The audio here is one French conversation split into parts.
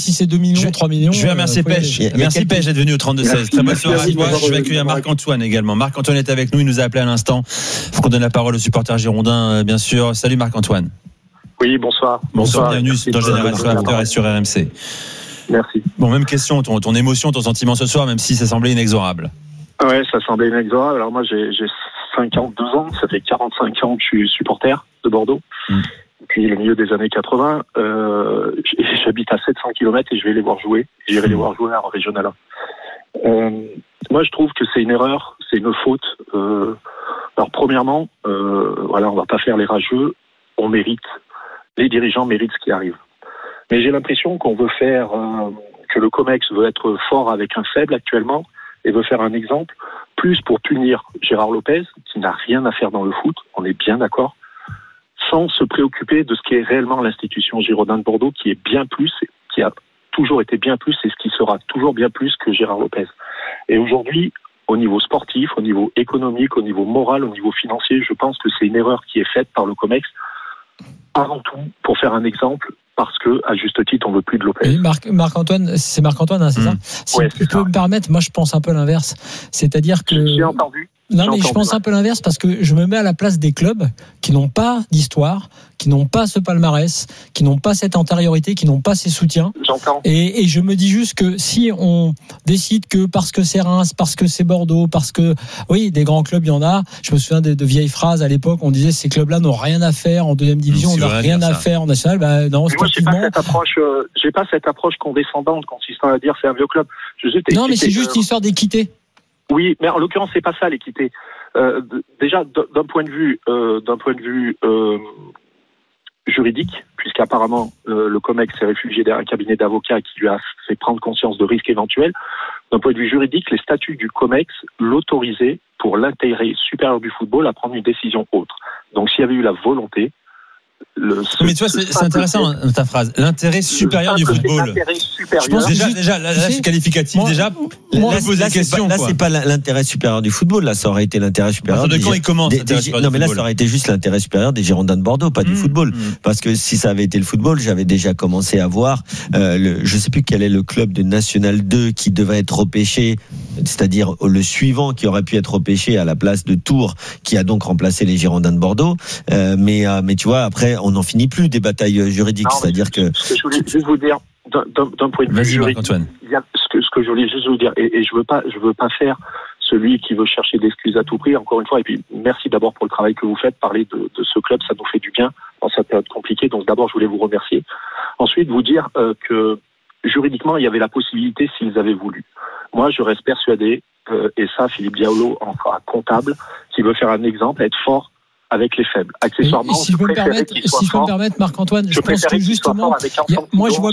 si c'est 2 millions, 3 millions. Je vais remercier Pêche. Merci Pêche d'être venu au 32-16. Très bonne soirée à toi. Je vais accueillir Marc-Antoine également. Marc-Antoine est avec nous, il nous a appelé à l'instant. Il faut qu'on donne la parole aux supporters girondins, bien sûr. Salut Marc-Antoine. Oui, bonsoir. Bonsoir, bienvenue dans Génération After et sur RMC. Merci. Bon, même question, ton émotion, ton sentiment ce soir, même si ça semblait inexorable. Ouais, ça semblait inexorable. Alors moi, j'ai 52 ans, ça fait 45 ans que je suis supporter de Bordeaux. Depuis le milieu des années 80, j'habite à 700 km et je vais les voir jouer. J'irai les voir jouer en Régional 1. Moi, je trouve que c'est une erreur, c'est une faute. Alors, premièrement, voilà, on va pas faire les rageux. On mérite, les dirigeants méritent ce qui arrive. Mais j'ai l'impression qu'on veut faire, que le COMEX veut être fort avec un faible actuellement et veut faire un exemple, plus pour punir Gérard Lopez, qui n'a rien à faire dans le foot, on est bien d'accord, sans se préoccuper de ce qui est réellement l'institution Girondins de Bordeaux, qui est bien plus, qui a toujours été bien plus et ce qui sera toujours bien plus que Gérard Lopez. Et aujourd'hui, au niveau sportif, au niveau économique, au niveau moral, au niveau financier, je pense que c'est une erreur qui est faite par le COMEX, avant tout pour faire un exemple, parce que à juste titre on veut plus de Lopez. Oui, Marc-Antoine, c'est Marc-Antoine, hein, c'est ça. Si ouais, tu peux me permettre, moi je pense un peu l'inverse, c'est-à-dire que j'ai entendu. Non, mais je pense un peu l'inverse parce que je me mets à la place des clubs qui n'ont pas d'histoire, qui n'ont pas ce palmarès, qui n'ont pas cette antériorité, qui n'ont pas ces soutiens. J'entends. Et je me dis juste que si on décide que parce que c'est Reims, parce que c'est Bordeaux, parce que, oui, des grands clubs, il y en a. Je me souviens de vieilles phrases à l'époque, on disait ces clubs-là n'ont rien à faire en deuxième division, on n'a rien à faire en national. Bah, non, sportivement. Moi, j'ai pas cette approche condescendante consistant à dire c'est un vieux club. Non, mais c'est juste une histoire d'équité. Oui, mais en l'occurrence, c'est pas ça l'équité. Déjà, d'un point de vue juridique, puisqu'apparemment le COMEX s'est réfugié derrière un cabinet d'avocats qui lui a fait prendre conscience de risques éventuels. D'un point de vue juridique, les statuts du COMEX l'autorisaient pour l'intérêt supérieur du football à prendre une décision autre. Donc, s'il y avait eu la volonté. Mais tu vois, c'est intéressant ta phrase. L'intérêt supérieur du football. Je pense déjà là, c'est qualificatif. Là, c'est pas l'intérêt supérieur du football. Là, ça aurait été l'intérêt supérieur. De quand il commence Non, mais là, ça aurait été juste l'intérêt supérieur des Girondins de Bordeaux, pas du football. Parce que si ça avait été le football, j'avais déjà commencé à voir. Je sais plus quel est le club de National 2 qui devait être repêché, c'est-à-dire le suivant qui aurait pu être repêché à la place de Tours, qui a donc remplacé les Girondins de Bordeaux. Mais tu vois, après, on n'en finit plus des batailles juridiques. Non, c'est-à-dire que. Ce que je voulais juste vous dire, d'un point de vue juridique, ce que je voulais juste vous dire, et je veux pas faire celui qui veut chercher d'excuses à tout prix, encore une fois, et puis merci d'abord pour le travail que vous faites, parler de ce club, ça nous fait du bien dans cette période compliquée, donc d'abord je voulais vous remercier. Ensuite, vous dire que juridiquement, il y avait la possibilité s'ils avaient voulu. Moi, je reste persuadé, et ça, Philippe Diaolo en fera comptable, qui veut faire un exemple, être fort avec les faibles. Accessoirement, si je peux me permettre, Marc-Antoine, je pense que justement, moi je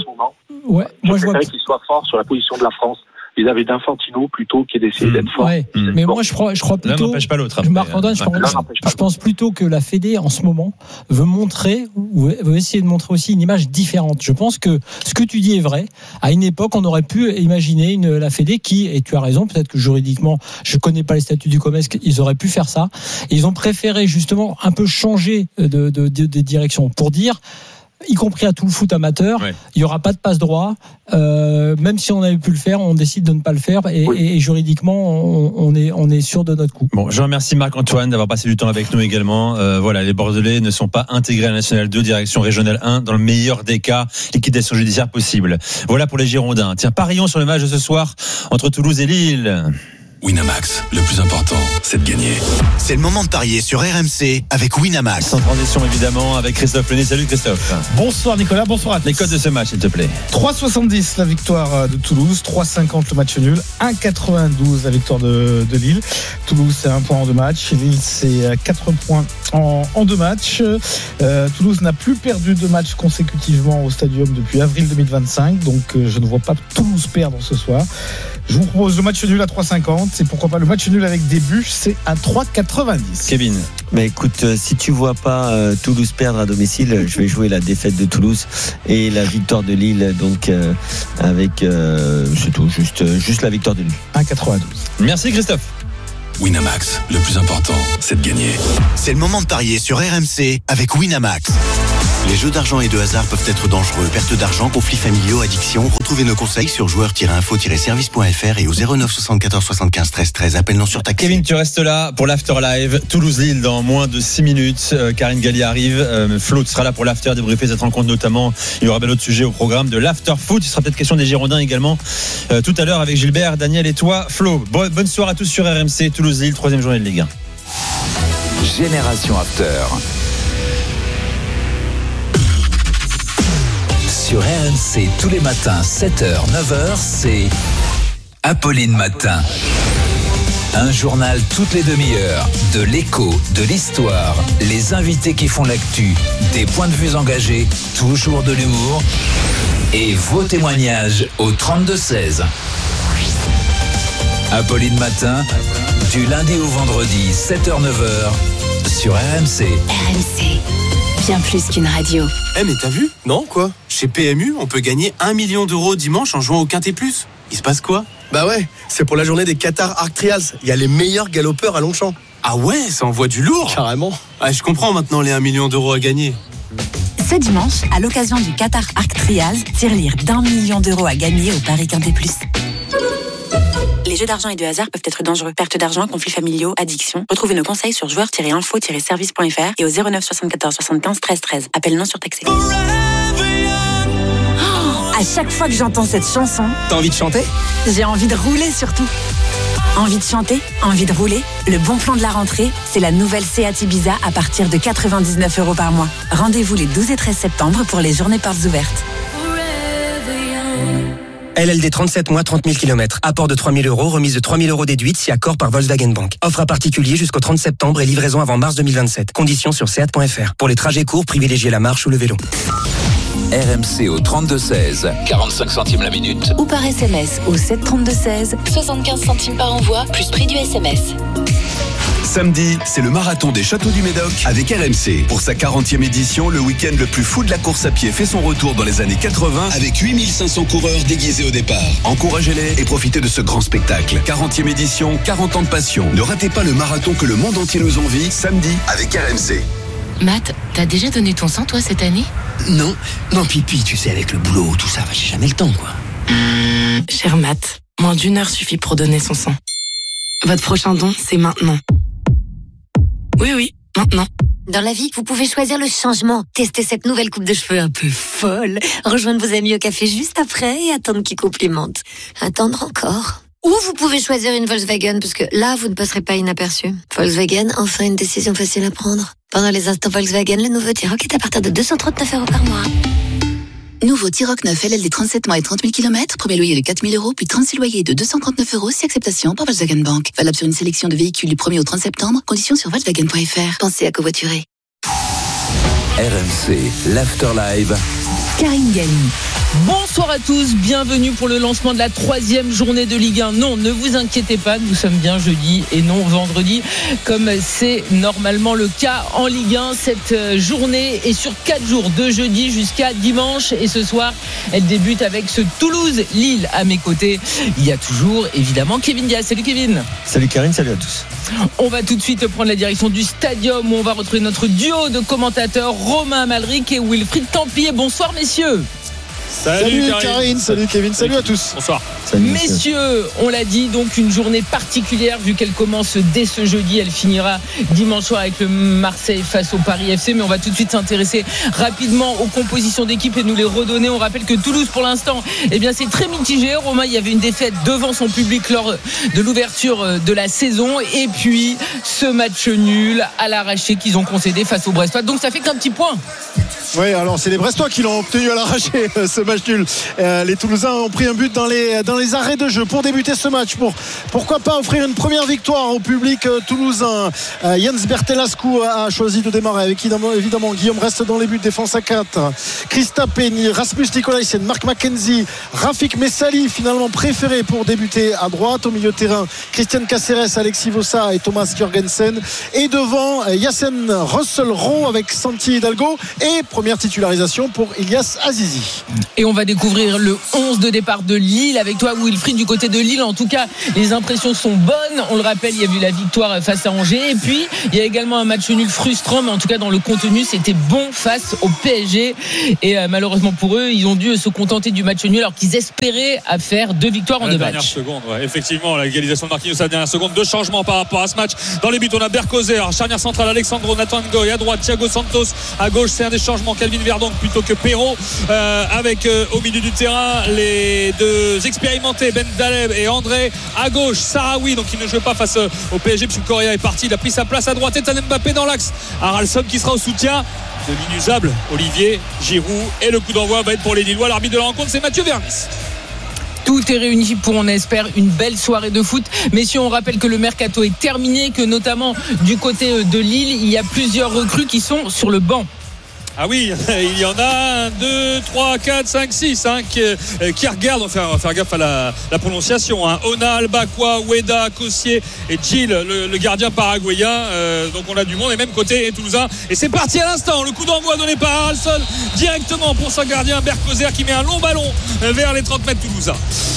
vois qu'il soit fort sur la position de la France vis-à-vis d'Infantino plutôt qu'il d'essayer d'être fort. Ouais. Mais bon. moi je crois plutôt. L'un n'empêche pas l'autre. Marc-Antoine, je pense plutôt que la Fédé en ce moment veut essayer de montrer aussi une image différente. Je pense que ce que tu dis est vrai. À une époque, on aurait pu imaginer la Fédé qui, et tu as raison, peut-être que juridiquement, je connais pas les statuts du COMEX, ils auraient pu faire ça. Et ils ont préféré justement un peu changer de direction pour dire, y compris à tout le foot amateur, il y aura pas de passe droit. Même si on avait pu le faire, on décide de ne pas le faire et juridiquement, on est sûr de notre coup. Bon, je remercie Marc-Antoine d'avoir passé du temps avec nous également. Voilà, les Bordelais ne sont pas intégrés à la Nationale 2, direction Régionale 1, dans le meilleur des cas, liquidation judiciaire possible. Voilà pour les Girondins. Tiens, parions sur le match de ce soir entre Toulouse et Lille. Winamax, le plus important, c'est de gagner. C'est le moment de parier sur RMC avec Winamax. Sans transition évidemment avec Christophe Lenné. Salut Christophe. Bonsoir Nicolas, bonsoir à tous. Les codes de ce match s'il te plaît. 3,70 la victoire de Toulouse, 3,50 le match nul, 1,92 la victoire de Lille. Toulouse c'est 1 point en 2 matchs, Lille c'est 4 points en 2 matchs. Toulouse n'a plus perdu de matchs consécutivement au Stadium depuis avril 2025, donc je ne vois pas Toulouse perdre ce soir. Je vous propose le match nul à 3,50 et pourquoi pas le match nul avec des buts, c'est à 3,90. Kevin. Mais écoute, si tu vois pas Toulouse perdre à domicile, je vais jouer la défaite de Toulouse et la victoire de Lille, donc avec c'est tout, juste la victoire de Lille. 1,92. Merci Christophe. Winamax, le plus important, c'est de gagner. C'est le moment de parier sur RMC avec Winamax. Les jeux d'argent et de hasard peuvent être dangereux. Perte d'argent, conflits familiaux, addiction. Retrouvez nos conseils sur joueurs-info-service.fr et au 09 74 75 13 13. Appel non surtaxé. Kevin, tu restes là pour l'After Live. Toulouse-Lille dans moins de 6 minutes. Karine Galli arrive. Flo, tu seras là pour l'After, débriefer cette rencontre notamment. Il y aura bien d'autres sujets au programme de l'After Foot. Il sera peut-être question des Girondins également tout à l'heure avec Gilbert, Daniel et toi. Flo, bonne soirée à tous sur RMC. Toulouse-Lille, 3e journée de Ligue 1. Génération After. Sur RMC, tous les matins, 7h, 9h, c'est Apolline Matin. Un journal toutes les demi-heures, de l'écho, de l'histoire, les invités qui font l'actu, des points de vue engagés, toujours de l'humour et vos témoignages au 32-16. Apolline Matin, du lundi au vendredi, 7h-9h, sur RMC. RMC, bien plus qu'une radio. Mais t'as vu ? Non, quoi ? Chez PMU, on peut gagner 1 million d'euros dimanche en jouant au Quintet Plus. Il se passe quoi ? Bah ouais, c'est pour la journée des Qatar Arc Trials. Il y a les meilleurs galopeurs à Longchamp. Ah ouais, ça envoie du lourd. Carrément. Ah, je comprends maintenant les 1 million d'euros à gagner. Ce dimanche, à l'occasion du Qatar Arc Trials, tirelire d'1 million d'euros à gagner au Paris Quintet Plus. Les jeux d'argent et de hasard peuvent être dangereux. Perte d'argent, conflits familiaux, addiction. Retrouvez nos conseils sur joueurs-info-service.fr et au 09 74 75 13 13. Appel non surtaxé. À chaque fois que j'entends cette chanson, T'as envie de chanter ? j'ai envie de rouler surtout. Envie de chanter, envie de rouler. Le bon plan de la rentrée, c'est la nouvelle Seat Ibiza à partir de 99 € par mois. Rendez-vous les 12 et 13 septembre pour les journées portes ouvertes. LLD 37 mois, 30 000 km. Apport de 3 000 €, remise de 3 000 € déduite si accord par Volkswagen Bank. Offre à particulier jusqu'au 30 septembre et livraison avant mars 2027. Conditions sur seat.fr. Pour les trajets courts, privilégiez la marche ou le vélo. RMC au 32-16, 45 centimes la minute. Ou par SMS au 732-16, 75 centimes par envoi, plus prix du SMS. Samedi, c'est le marathon des Châteaux du Médoc avec RMC. Pour sa 40e édition, le week-end le plus fou de la course à pied fait son retour dans les années 80 avec 8500 coureurs déguisés au départ. Encouragez-les et profitez de ce grand spectacle. 40e édition, 40 ans de passion. Ne ratez pas le marathon que le monde entier nous envie, samedi avec RMC. Matt, t'as déjà donné ton sang, toi, cette année ? Non, Pipi, tu sais, avec le boulot, tout ça, j'ai jamais le temps, quoi. Cher Matt, moins d'1 heure suffit pour donner son sang. Votre prochain don, c'est maintenant. Oui, maintenant. Dans la vie, vous pouvez choisir le changement. Testez cette nouvelle coupe de cheveux un peu folle. Rejoindre vos amis au café juste après et attendre qu'ils complimentent. Attendre encore. Ou vous pouvez choisir une Volkswagen, parce que là, vous ne passerez pas inaperçu. Volkswagen, enfin une décision facile à prendre. Pendant les instants Volkswagen, le nouveau T-Roc est à partir de 239 € par mois. Nouveau T-Roc 9 LLD 37 mois et 30 000 km. Premier loyer de 4 000 €,, puis 36 loyers de 239 € si acceptation par Volkswagen Bank. Valable sur une sélection de véhicules du 1er au 30 septembre. Conditions sur Volkswagen.fr. Pensez à covoiturer. RMC, l'After Live. Karine Galli. Bonsoir à tous, bienvenue pour le lancement de la 3e journée de Ligue 1. Non, ne vous inquiétez pas, nous sommes bien jeudi et non vendredi, comme c'est normalement le cas en Ligue 1. Cette journée est sur 4 jours, de jeudi jusqu'à dimanche. Et ce soir, elle débute avec ce Toulouse-Lille à mes côtés. Il y a toujours, évidemment, Kevin Diaz. Salut Kevin. Salut Karine, salut à tous. On va tout de suite prendre la direction du stadium où on va retrouver notre duo de commentateurs, Romain Malric et Wilfried Templier. Bonsoir messieurs. Salut Karine, salut Kevin, salut à tous. Bonsoir. Salut, messieurs, on l'a dit, donc une journée particulière vu qu'elle commence dès ce jeudi. Elle finira dimanche soir avec le Marseille face au Paris FC. Mais on va tout de suite s'intéresser rapidement aux compositions d'équipe et nous les redonner. On rappelle que Toulouse, pour l'instant, c'est très mitigé. Romain, il y avait une défaite devant son public lors de l'ouverture de la saison. Et puis, ce match nul à l'arraché qu'ils ont concédé face au Brestois. Donc, ça fait qu'un petit point. Oui, alors c'est les Brestois qui l'ont obtenu à l'arraché, ce match nul. Les Toulousains ont pris un but dans les arrêts de jeu pour débuter ce match. Pourquoi pas offrir une première victoire au public toulousain. Jens Bertelascu a choisi de démarrer avec évidemment Guillaume Reste dans les buts, défense à 4. Christa Penny, Rasmus Nikolaisen, Marc McKenzie, Rafik Messali finalement préféré pour débuter à droite. Au milieu de terrain, Christian Caceres, Alexis Vossa et Thomas Jørgensen. Et devant, Yassen Russell-Rowe avec Santi Hidalgo et première titularisation pour Ilyas Azizi. Et on va découvrir le 11 de départ de Lille avec toi, Wilfried, du côté de Lille. En tout cas, les impressions sont bonnes. On le rappelle, il y a eu la victoire face à Angers. Et puis, il y a également un match nul frustrant, mais en tout cas, dans le contenu, c'était bon face au PSG. Et malheureusement pour eux, ils ont dû se contenter du match nul alors qu'ils espéraient à faire 2 victoires en 2 matchs. Seconde, ouais. Effectivement, la égalisation de Marquinhos à la dernière seconde. 2 changements par rapport à ce match. Dans les buts, on a Berkozer, charnière centrale, Alexandro, Nathan Ngoy à droite, Thiago Santos à gauche. C'est un des changements, Calvin Verdonk plutôt que Perraud, avec au milieu du terrain les 2 expérimentés, Ben Daleb et André. À gauche, Sahraoui, donc il ne jouait pas face au PSG puisque Correa est parti. Il a pris sa place à droite. Ethan Mbappé dans l'axe. Haralson qui sera au soutien de l'inusable Olivier Giroud. Et le coup d'envoi va être pour les Lillois. L'arbitre de la rencontre, c'est Mathieu Vernis. Tout est réuni pour, on espère, une belle soirée de foot. Messieurs, on rappelle que le mercato est terminé, que notamment du côté de Lille, il y a plusieurs recrues qui sont sur le banc. Ah oui, il y en a 1, 2, 3, 4, 5, 6 qui regardent. On va faire gaffe à la prononciation. Ona, Albakwa, Oueda, Kossier et Gilles, le gardien paraguayen. Donc on a du monde. Et même côté toulousain. Et c'est parti à l'instant. Le coup d'envoi donné par Haralson directement pour son gardien Berkozer qui met un long ballon vers les 30 mètres toulousains.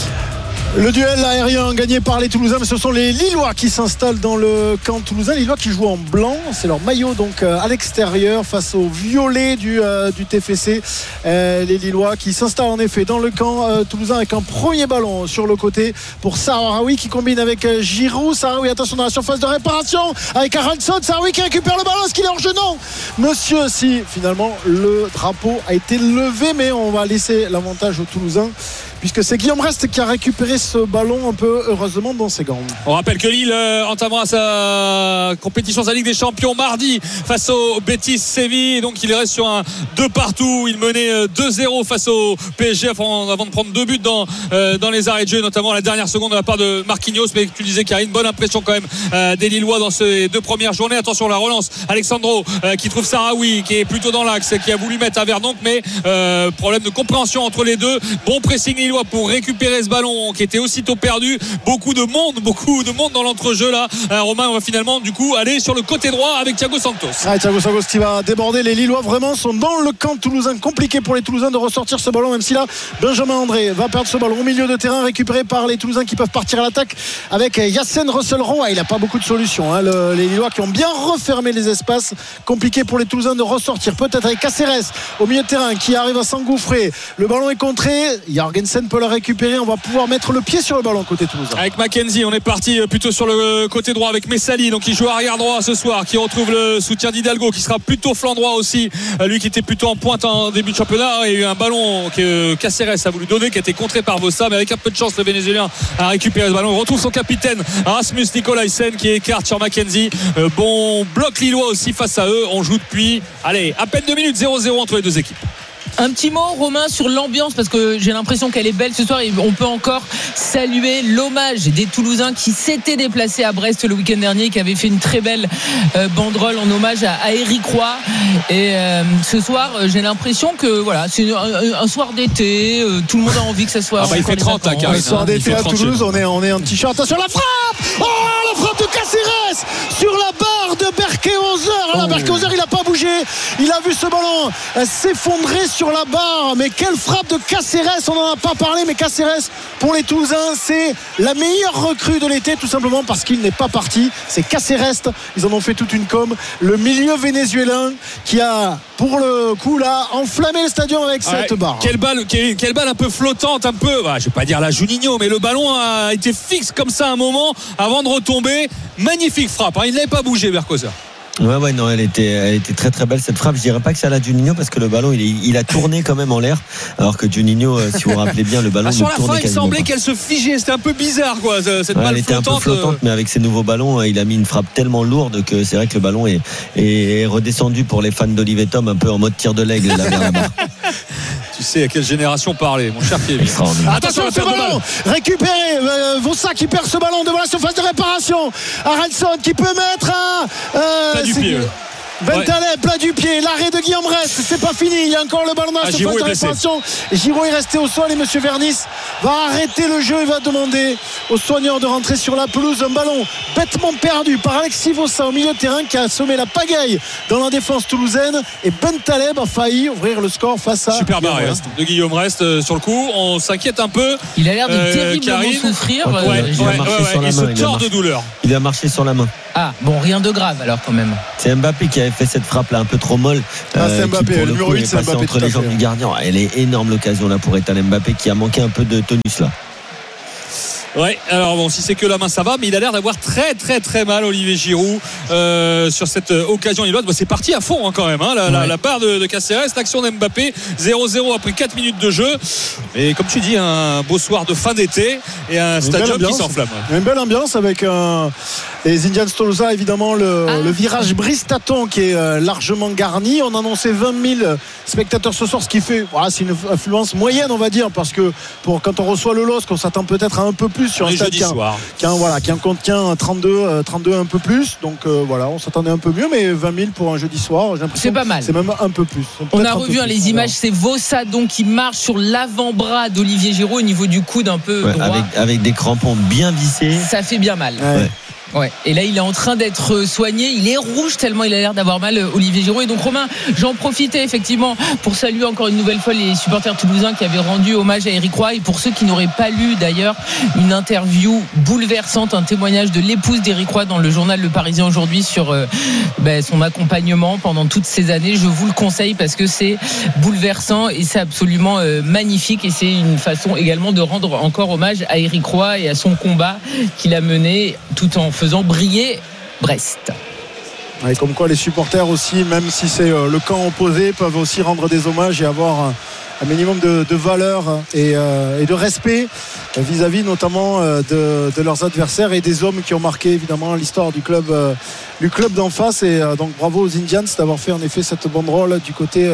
Le duel aérien gagné par les Toulousains, mais ce sont les Lillois qui s'installent dans le camp toulousain. Les Lillois qui jouent en blanc, c'est leur maillot donc à l'extérieur face au violet du TFC. Les Lillois qui s'installent en effet dans le camp toulousain avec un premier ballon sur le côté pour Sahraoui qui combine avec Giroud. Sahraoui, attention dans la surface de réparation avec Haralson. Sahraoui qui récupère le ballon. Est-ce qu'il est hors jeu? Non, monsieur, si finalement le drapeau a été levé, mais on va laisser l'avantage aux Toulousains puisque c'est Guillaume Rest qui a récupéré ce ballon un peu heureusement dans ses gants. On rappelle que Lille entamera sa compétition, sa Ligue des Champions mardi face au Betis Séville. Donc il reste sur un 2 partout. Il menait 2-0 face au PSG avant de prendre 2 buts dans les arrêts de jeu, notamment à la dernière seconde de la part de Marquinhos. Mais tu disais qu'il y a une bonne impression quand même des Lillois dans ces 2 premières journées. Attention, la relance. Alexandro qui trouve Sahraoui qui est plutôt dans l'axe, qui a voulu mettre à Verdonk, mais problème de compréhension entre les deux. Bon pressing Lillois pour récupérer ce ballon qui était aussitôt perdu. Beaucoup de monde dans l'entrejeu là. Romain, on va finalement du coup aller sur le côté droit avec Thiago Santos. Thiago Santos qui va déborder. Les Lillois vraiment sont dans le camp toulousain. Compliqué pour les Toulousains de ressortir ce ballon, même si là Benjamin André va perdre ce ballon au milieu de terrain, récupéré par les Toulousains qui peuvent partir à l'attaque avec Yassine Russell-Roy. Il n'a pas beaucoup de solutions, les Lillois qui ont bien refermé les espaces. Compliqué pour les Toulousains de ressortir, peut-être avec Caceres au milieu de terrain qui arrive à s'engouffrer. Le ballon est contré, Jorgensen peut le récupérer. On va pouvoir mettre le pied sur le ballon côté toulousain. Avec Mackenzie, on est parti plutôt sur le côté droit avec Messali, donc il joue arrière droit ce soir, qui retrouve le soutien d'Hidalgo, qui sera plutôt flanc droit aussi, lui qui était plutôt en pointe en début de championnat. Il y a eu un ballon que Caceres a voulu donner, qui a été contré par Vossa, mais avec un peu de chance le Vénézuélien a récupéré ce ballon. On retrouve son capitaine Rasmus Nicolaisen qui écarte sur Mackenzie. Bon bloc lillois aussi face à eux. On joue depuis à peine 2 minutes, 0-0 entre les deux équipes. Un petit mot, Romain, sur l'ambiance, parce que j'ai l'impression qu'elle est belle ce soir et on peut encore saluer l'hommage des Toulousains qui s'étaient déplacés à Brest le week-end dernier, qui avaient fait une très belle banderole en hommage à Eric Roy. Et ce soir, j'ai l'impression que voilà, c'est un soir d'été, tout le monde a envie que ça soit. Il fait 30 là, Karine. Un soir d'été à Toulouse, on est en t-shirt. Attention, la frappe! Oh, la frappe de Caceres sur la barre de Berkehauser. Alors, Berkehauser, il n'a pas bougé. Il a vu ce ballon s'effondrer sur la barre, mais quelle frappe de Caceres. On n'en a pas parlé, mais Caceres pour les Toulousains, c'est la meilleure recrue de l'été, tout simplement parce qu'il n'est pas parti. C'est Caceres, ils en ont fait toute une com. Le milieu vénézuélien qui a pour le coup là enflammé le stadium avec cette barre. Quelle balle un peu flottante, un peu, je vais pas dire la Juninho, mais le ballon a été fixe comme ça un moment avant de retomber. Magnifique frappe, il n'avait pas bougé, Berkozer. Ouais, non, elle était très très belle cette frappe. Je dirais pas que c'est à la Juninho parce que le ballon il a tourné quand même en l'air, alors que Juninho, si vous vous rappelez bien, le ballon sur la fin, il semblait pas. Qu'elle se figeait. C'était un peu bizarre, quoi. Cette balle elle était un peu flottante, mais avec ses nouveaux ballons, il a mis une frappe tellement lourde que c'est vrai que le ballon est redescendu pour les fans d'Olivier Tom un peu en mode tir de l'aigle là vers la barre. Tu sais à quelle génération parler, mon cher Kevin. Attention, ce ballon récupéré. Vossa qui perd ce ballon devant la surface de réparation. Haralson qui peut mettre du pied. Bentaleb, plat du pied, l'arrêt de Guillaume Rest, c'est pas fini, il y a encore le ballon dans la surface de réparation. Giroud est resté au sol et monsieur Vernis va arrêter le jeu et va demander aux soigneurs de rentrer sur la pelouse. Un ballon bêtement perdu par Alexis Vossa au milieu de terrain qui a semé la pagaille dans la défense toulousaine, et Ben Taleb a failli ouvrir le score face à super barré de Guillaume Rest sur le coup. On s'inquiète un peu. Il a l'air de terriblement souffrir. Il se tord de douleur. Il a marché sur la main. Ah bon, rien de grave alors quand même. C'est Mbappé qui avait fait cette frappe là un peu trop molle. C'est Mbappé, le numéro 8, c'est Mbappé entre les jambes du gardien. Elle est énorme l'occasion là pour Ethan Mbappé qui a manqué un peu de tonus là. Ouais, alors bon, si c'est que la main ça va, mais il a l'air d'avoir très très très mal, Olivier Giroud, sur cette occasion lilloise. C'est parti à fond quand même, la barre de Caceres, l'action d'Mbappé, 0-0 après 4 minutes de jeu. Et comme tu dis, un beau soir de fin d'été et un stadium qui s'enflamme. Une belle ambiance avec les Indians Toulousain, évidemment le virage Bristaton qui est largement garni. On annonçait 20 000 spectateurs ce soir, ce qui fait, c'est une affluence moyenne on va dire, parce que quand on reçoit le LOSC, on s'attend peut-être à un peu plus sur un stade qui en contient 32 un peu plus, donc on s'attendait un peu mieux, mais 20 000 pour un jeudi soir, j'ai l'impression c'est pas mal, c'est même un peu plus. On a revu les images, c'est Vossa donc qui marche sur l'avant-bras d'Olivier Giroud au niveau du coude un peu droit, avec des crampons bien vissés, ça fait bien mal. Ouais. Et là il est en train d'être soigné, il est rouge tellement il a l'air d'avoir mal, Olivier Giroud. Et donc Romain, j'en profitais effectivement pour saluer encore une nouvelle fois les supporters toulousains qui avaient rendu hommage à Eric Roy, et pour ceux qui n'auraient pas lu d'ailleurs une interview bouleversante, un témoignage de l'épouse d'Eric Roy dans le journal Le Parisien aujourd'hui sur son accompagnement pendant toutes ces années, je vous le conseille parce que c'est bouleversant et c'est absolument magnifique, et c'est une façon également de rendre encore hommage à Eric Roy et à son combat qu'il a mené tout en faisant briller Brest. Et comme quoi les supporters aussi, même si c'est le camp opposé, peuvent aussi rendre des hommages et avoir un minimum de valeur et de respect vis-à-vis notamment de leurs adversaires et des hommes qui ont marqué évidemment l'histoire du club d'en face. Et donc bravo aux Indians d'avoir fait en effet cette banderole du côté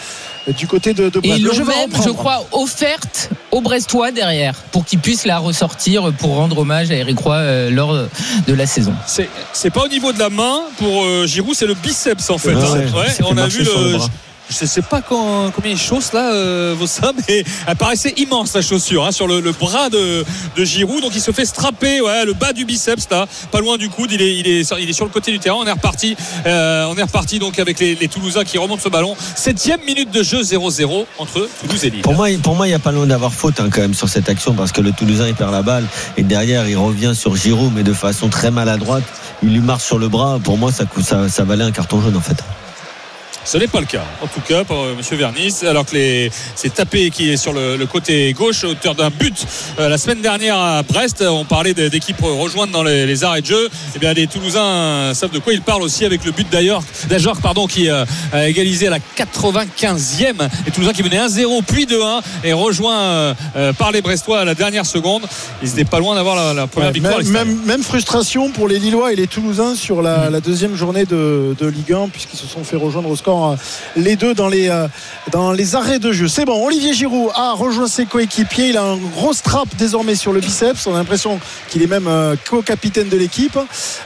de Brest. Et ils l'ont même, je crois, offerte aux Brestois derrière pour qu'ils puissent la ressortir pour rendre hommage à Eric Roy lors de la saison. C'est pas au niveau de la main pour Giroud, c'est le biceps en fait. On a vu je sais pas combien il chausse là Vossa, mais elle paraissait immense la chaussure sur le bras de Giroud, donc il se fait strapper le bas du biceps là, pas loin du coude. Il est sur le côté du terrain. On est reparti donc avec les Toulousains qui remontent ce ballon. 7e minute de jeu, 0-0 entre Toulouse et Lille. Pour moi il n'y a pas loin d'avoir faute quand même sur cette action, parce que le Toulousain il perd la balle et derrière il revient sur Giroud mais de façon très maladroite, il lui marche sur le bras. Pour moi ça valait un carton jaune en fait. Ce n'est pas le cas, en tout cas pour M. Vernis, alors que c'est Tapé qui est sur le côté gauche, auteur d'un but la semaine dernière à Brest. On parlait d'équipes rejointes dans les arrêts de jeu. Et bien les Toulousains savent de quoi ils parlent aussi, avec le but d'Ajorc qui a égalisé à la 95e. Les Toulousains qui menaient 1-0 puis 2-1 et rejoint par les Brestois à la dernière seconde. Ils n'étaient pas loin d'avoir la première victoire. Même frustration pour les Lillois et les Toulousains sur la deuxième journée de Ligue 1, puisqu'ils se sont fait rejoindre au score les deux dans les arrêts de jeu. C'est bon, Olivier Giroud a rejoint ses coéquipiers, il a un gros strap désormais sur le biceps, on a l'impression qu'il est même co-capitaine de l'équipe.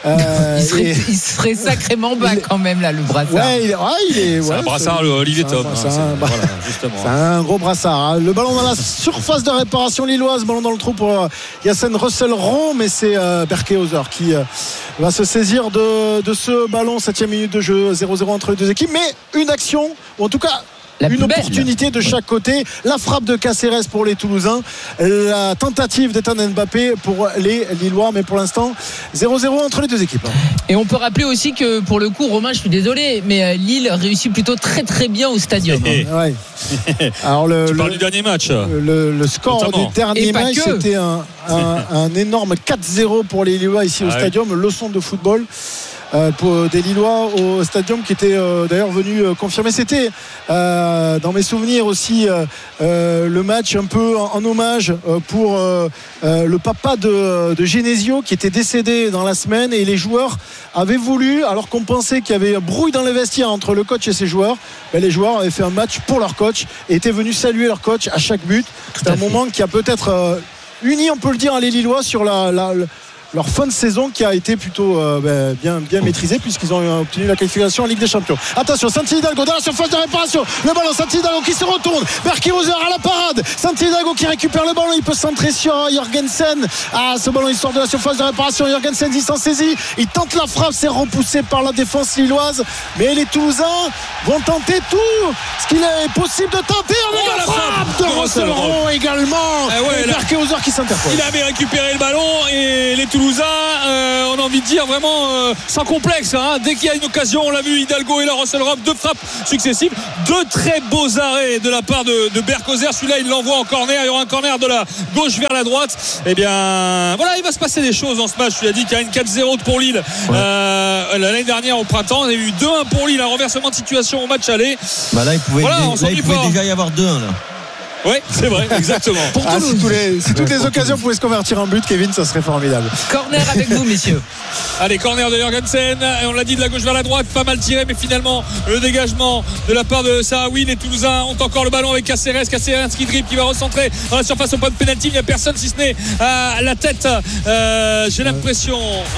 Il serait sacrément bas quand même là, le brassard. C'est un brassard Olivier Tom. C'est un gros brassard. Le ballon dans la surface de réparation lilloise, ballon dans le trou pour Yassine Russell-Ron, mais c'est Berkehauser qui va se saisir de ce ballon. 7e minute de jeu, 0-0 entre les deux équipes, mais une action, ou en tout cas une opportunité de chaque côté. La frappe de Caceres pour les Toulousains, la tentative d'Ethan Mbappé pour les Lillois, mais pour l'instant 0-0 entre les deux équipes. Et on peut rappeler aussi que pour le coup, Romain, je suis désolé, mais Lille réussit plutôt très très bien au stadium. Alors tu parles du dernier match. Le score notamment du dernier match, c'était un énorme 4-0 pour les Lillois ici au stadium. Leçon de football pour des Lillois au stadium qui était d'ailleurs venu confirmer. C'était dans mes souvenirs aussi le match un peu en hommage pour le papa de Genesio qui était décédé dans la semaine, et les joueurs avaient voulu, alors qu'on pensait qu'il y avait brouille dans les vestiaires entre le coach et ses joueurs, les joueurs avaient fait un match pour leur coach et étaient venus saluer leur coach à chaque but. C'est un moment qui a peut-être uni, on peut le dire, les Lillois sur leur fin de saison qui a été plutôt bien maîtrisée, puisqu'ils ont obtenu la qualification en Ligue des Champions. Attention, Santi Hidalgo dans la surface de réparation, le ballon, Santi Hidalgo qui se retourne, Berkehauser à la parade, Santi Hidalgo qui récupère le ballon, il peut centrer sur Jorgensen. Ce ballon il sort de la surface de réparation, Jorgensen il s'en saisit, il tente la frappe, c'est repoussé par la défense lilloise, mais les Toulousains vont tenter tout ce qu'il est possible de tenter avec la frappe de Rosselleron également. Berkehauser qui s'interpose. Il avait récupéré le ballon et les Toulousains, on a envie de dire vraiment sans complexe. Dès qu'il y a une occasion, on l'a vu, Hidalgo et la Rosselleron, 2 frappes successives, 2 très beaux arrêts de la part de Berkehauser. Celui-là, il l'envoie en corner. Il y aura un corner de la gauche vers la droite. Eh bien, voilà, il va se passer des choses dans ce match. Tu l'as dit qu'il y a une 4-0 pour Lille l'année dernière au printemps. On a eu 2-1 pour Lille, un renversement de situation au match aller. Là, il pouvait déjà y avoir 2-1 là. Oui, c'est vrai, exactement. Si toutes les occasions pouvaient se convertir en but, Kevin, ça serait formidable. Corner avec vous, messieurs. Allez, corner de Jorgensen. Et on l'a dit, de la gauche vers la droite, pas mal tiré, mais finalement, le dégagement de la part de Sahawi. Les Toulousains ont encore le ballon avec Caceres qui dribble, qui va recentrer dans la surface au point de pénalty. Il n'y a personne si ce n'est à la tête. J'ai l'impression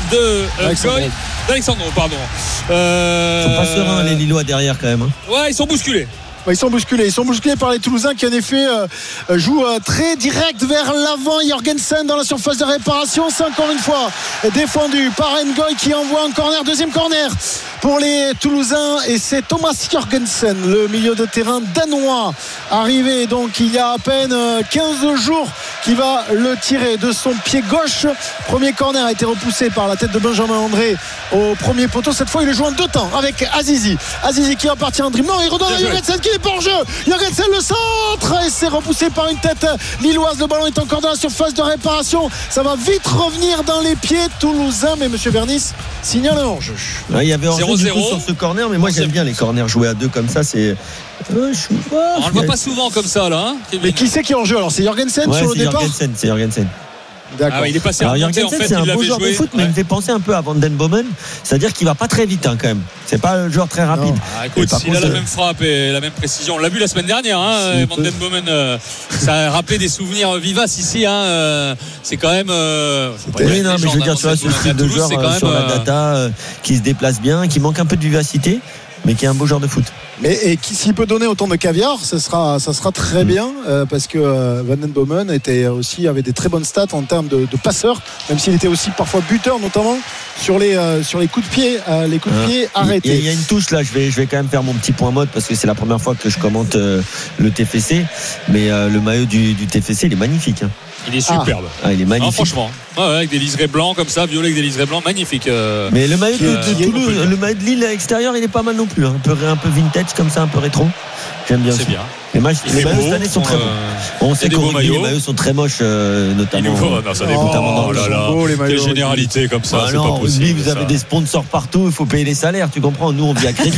d'Alexandro, pardon. Ils sont pas sereins, les Lillois derrière quand même. Ouais, ils sont bousculés. Ils sont bousculés par les Toulousains qui en effet jouent très direct vers l'avant. Jorgensen dans la surface de réparation, c'est encore une fois défendu par Ngoy qui envoie un corner, deuxième corner pour les Toulousains, et c'est Thomas Jorgensen, le milieu de terrain danois, arrivé donc il y a à peine 15 jours, qui va le tirer de son pied gauche. Premier corner a été repoussé par la tête de Benjamin André au premier poteau. Cette fois il le joue en 2 temps avec Azizi qui va partir en dribble. Non, il redonne à Jorgensen qui est pas en jeu. Jorgensen le centre et c'est repoussé par une tête lilloise. Le ballon est encore dans la surface de réparation. Ça va vite revenir dans les pieds toulousains, mais monsieur Bernis signale un hors-jeu. Il y avait hors-jeu du coup sur ce corner, mais moi j'aime bien les corners joués à 2 comme ça. C'est on le voit pas souvent comme ça là. Mais qui c'est qui est en jeu alors? C'est Jorgensen sur le départ. C'est Jorgensen. D'accord. Il est passé à Jorgensen, en fait, c'est un beau joueur de foot, mais il me fait penser un peu à Van Den Bomen, c'est-à-dire qu'il va pas très vite quand même. C'est pas le joueur très rapide. Écoute, il a la même frappe et la même précision. On l'a vu la semaine dernière. Van Den Bomen, ça a rappelé des souvenirs vivaces ici. C'est quand même. Oui, non, mais je veux dire, tu vois, ce type de joueur sur la data qui se déplace bien, qui manque un peu de vivacité, mais qui est un beau joueur de foot. Et s'il peut donner autant de caviar, ça sera très bien, parce que Van Den Bomen avait des très bonnes stats en termes de passeurs, même s'il était aussi parfois buteur, notamment sur les coups de pied, arrêtés. Il y a une touche là, je vais quand même faire mon petit point mode parce que c'est la première fois que je commente le TFC, mais le maillot du TFC il est magnifique. Il est superbe. Il est magnifique. Franchement, avec des liserés blancs comme ça, violet avec des liserés blancs, magnifique. Mais le maillot de Toulouse, le maillot de Lille à l'extérieur, il est pas mal non plus. Un peu vintage comme ça, un peu rétro. J'aime bien. C'est aussi. bien. Les maillots cette année sont très bons. On sait qu'en rugby, les maillots sont très moches, notamment. Ça dépend. Quelle généralité comme ça, c'est pas possible. Rugby, vous avez des sponsors partout, il faut payer les salaires, tu comprends. Nous, on vit à crédit.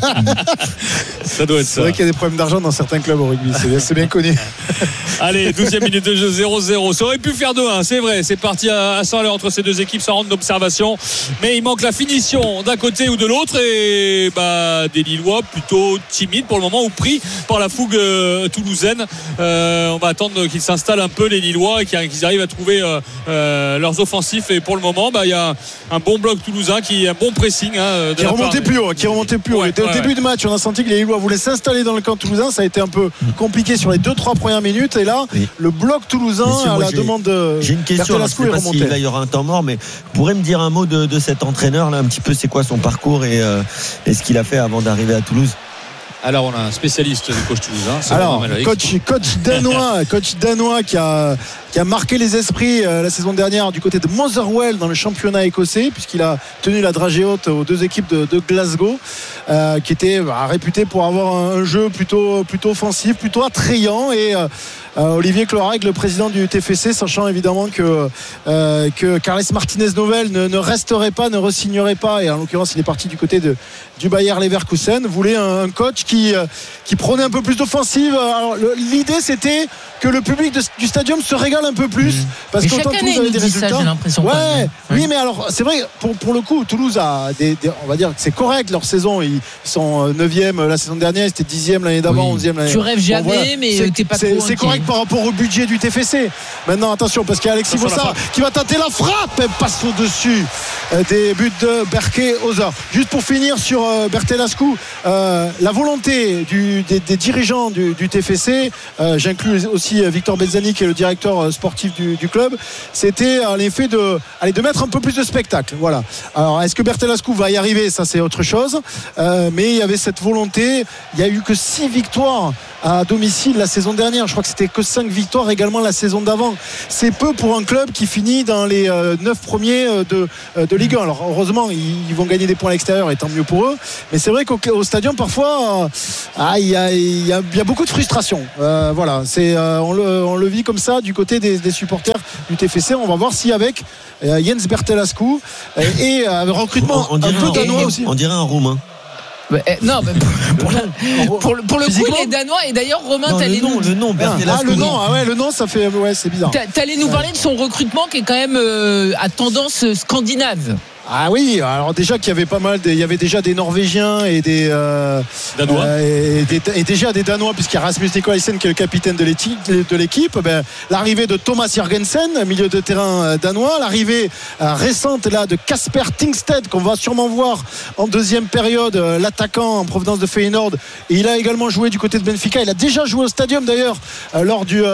Ça doit être ça. C'est vrai qu'il y a des problèmes d'argent dans certains clubs au rugby, c'est bien connu. Allez, 12e minute de jeu, 0-0. Ça aurait pu faire 2-1, c'est vrai. C'est parti à 100 à l'heure entre ces deux équipes sans rendre d'observation. Mais il manque la finition d'un côté ou de l'autre. Et des Lillois plutôt timides pour le moment ou pris par la fougue toulousaine. On va attendre qu'ils s'installent un peu les Lillois et qu'ils arrivent à trouver leurs offensifs. Et pour le moment, il y a un bon bloc toulousain un bon pressing. Qui remontait plus haut. Au début du match, on a senti que les Lillois voulaient s'installer dans le camp toulousain. Ça a été un peu compliqué sur les 2-3 premières minutes. Et là, le bloc toulousain, à la demande de j'ai une question, je ne sais pas si là, il y aura un temps mort, mais pourrait me dire un mot de cet entraîneur là, un petit peu, c'est quoi son parcours et ce qu'il a fait avant d'arriver à Toulouse? Alors on a un spécialiste du coach toulousain. Alors coach danois qui a marqué les esprits la saison dernière du côté de Motherwell dans le championnat écossais, puisqu'il a tenu la dragée haute aux 2 équipes de Glasgow, qui était réputé pour avoir un jeu plutôt offensif, plutôt attrayant. Et Olivier Cloarec, le président du TFC, sachant évidemment que Carles Martinez-Novel ne resterait pas, ne re-signerait pas, et en l'occurrence il est parti du côté du Bayer Leverkusen, voulait un coach qui prenait un peu plus d'offensive. Alors l'idée c'était que le public du stadium se régale un peu plus, parce qu'autant Toulouse avait des résultats. Ça, j'ai l'impression. Oui, mais alors c'est vrai, pour le coup Toulouse a on va dire que c'est correct leur saison. Ils sont 9e la saison dernière, c'était 10e l'année d'avant, 11e l'année. Tu rêves jamais, mais t'es pas trop. C'est correct logique par rapport au budget du TFC. Maintenant, attention, parce qu'il y a Alexis Bossard qui va tenter la frappe. Elle passe au-dessus des buts de Berké Oza. Juste pour finir sur Bertelascu, la volonté des dirigeants du TFC, j'inclus aussi Victor Bezzani qui est le directeur sportif du club, c'était en effet de mettre un peu plus de spectacle. Voilà. Alors, est-ce que Bertelascu va y arriver? Ça, c'est autre chose. Mais il y avait cette volonté. Il n'y a eu que 6 victoires à domicile la saison dernière. Je crois que c'était que 5 victoires également la saison d'avant. C'est peu pour un club qui finit dans les 9 premiers de Ligue 1. Alors heureusement, ils vont gagner des points à l'extérieur et tant mieux pour eux. Mais c'est vrai qu'au stadium, parfois, il y a beaucoup de frustration. Voilà, on le vit comme ça du côté des supporters du TFC. On va voir si avec Jens Bertelascu et recrutement un peu danois aussi. On dirait un Roumain. Non, mais pour le coup, il est danois. Et d'ailleurs, Romain, t'allais nous. Le nom, ça fait. Ouais, c'est bizarre. T'allais nous parler de son recrutement qui est quand même à tendance scandinave. Ah oui, alors déjà qu'il y avait il y avait déjà des Norvégiens et des Danois et déjà des Danois, puisqu'il y a Rasmus Nicolaissen qui est le capitaine de l'équipe. L'arrivée de Thomas Jørgensen, milieu de terrain danois, l'arrivée récente là de Kasper Tengstedt qu'on va sûrement voir en deuxième période, l'attaquant en provenance de Feyenoord, et il a également joué du côté de Benfica. Il a déjà joué au Stadium d'ailleurs lors du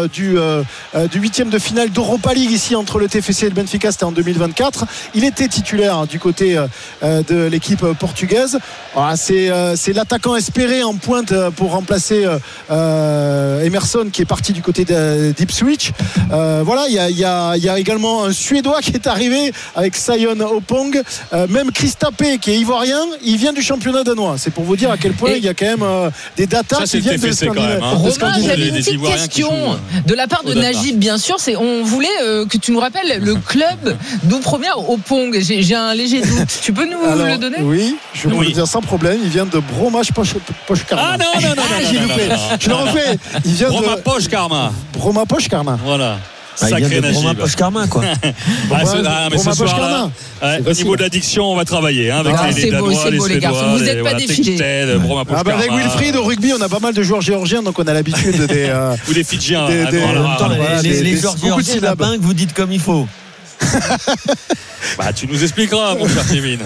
8e de finale d'Europa League ici entre le TFC et le Benfica, c'était en 2024. Il était titulaire du côté de l'équipe portugaise. Voilà, c'est l'attaquant espéré en pointe pour remplacer Emerson qui est parti du côté d'Ipswich. Voilà, il y a également un Suédois qui est arrivé avec Sion Opong, même Christapé qui est ivoirien, il vient du championnat danois. C'est pour vous dire à quel point il y a quand même des datas qui viennent de Scandinavie. Romain, j'avais une petite question de la part de Najib, bien sûr. On voulait que tu nous rappelles le club d'où provient Opong. J'ai un léger doute. Tu peux nous le donner? Oui, je peux le dire sans problème. Il vient de Broma-Pochkarma. Ah non. Je le refais. Il vient Broma-Pochkarma. Broma-Pochkarma. Voilà. Sacré Broma-Pochkarma, quoi. Mais ce soir, au niveau de l'addiction, on va travailler avec les Danois, les Suédois. Vous n'êtes pas défilés. Avec Wilfried au rugby, on a pas mal de joueurs géorgiens, donc on a l'habitude ou des Fidjiens. Les joueurs géorgiens, la banque, vous dites comme il faut. Tu nous expliqueras, mon cher Kevin.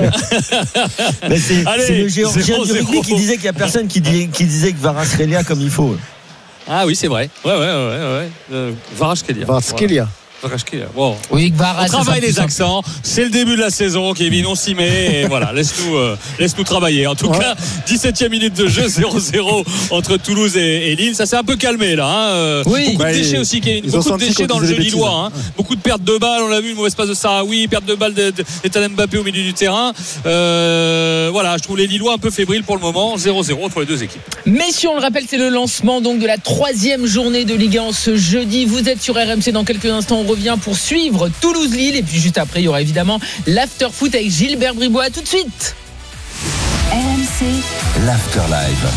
C'est le géorgien du rugby qui disait qu'il n'y a personne qui disait que Kvaratskhelia comme il faut. Ah oui, c'est vrai. Ouais. Kvaratskhelia. Wow. Oui, on travaille les accents. C'est le début de la saison, Kevin. On s'y met. Et voilà, laisse-nous travailler. En tout cas, 17e minute de jeu, 0-0 entre Toulouse et Lille. Ça s'est un peu calmé là. Beaucoup de déchets aussi, Kevin. Beaucoup de déchets dans le jeu lillois. Beaucoup de pertes de balles. On l'a vu, une mauvaise passe de Sahraoui, perte de balles d'Ethan Mbappé au milieu du terrain. Voilà, je trouve les Lillois un peu fébriles pour le moment. 0-0 entre les deux équipes. Messieurs, on le rappelle, c'est le lancement donc de la 3e journée de Ligue 1 ce jeudi. Vous êtes sur RMC dans quelques instants. On revient pour suivre Toulouse-Lille et puis juste après il y aura évidemment l'After Foot avec Gilbert Bribois. Tout de suite. RMC l'After Live.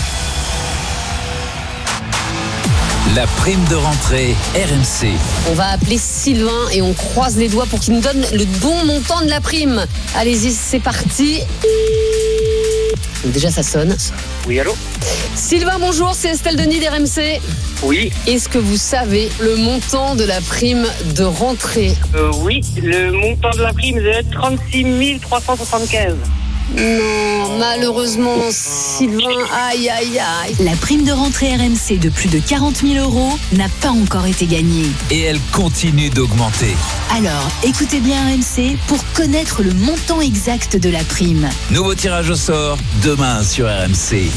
La prime de rentrée RMC. On va appeler Sylvain et on croise les doigts pour qu'il nous donne le bon montant de la prime. Allez-y, c'est parti. Déjà ça sonne. Oui, allô? Sylvain, bonjour, c'est Estelle Denis d'RMC. Oui. Est-ce que vous savez le montant de la prime de rentrée? Oui, le montant de la prime c'est 36 375. Non, malheureusement, Sylvain, aïe. La prime de rentrée RMC de plus de 40 000 € n'a pas encore été gagnée. Et elle continue d'augmenter. Alors, écoutez bien RMC pour connaître le montant exact de la prime. Nouveau tirage au sort demain sur RMC.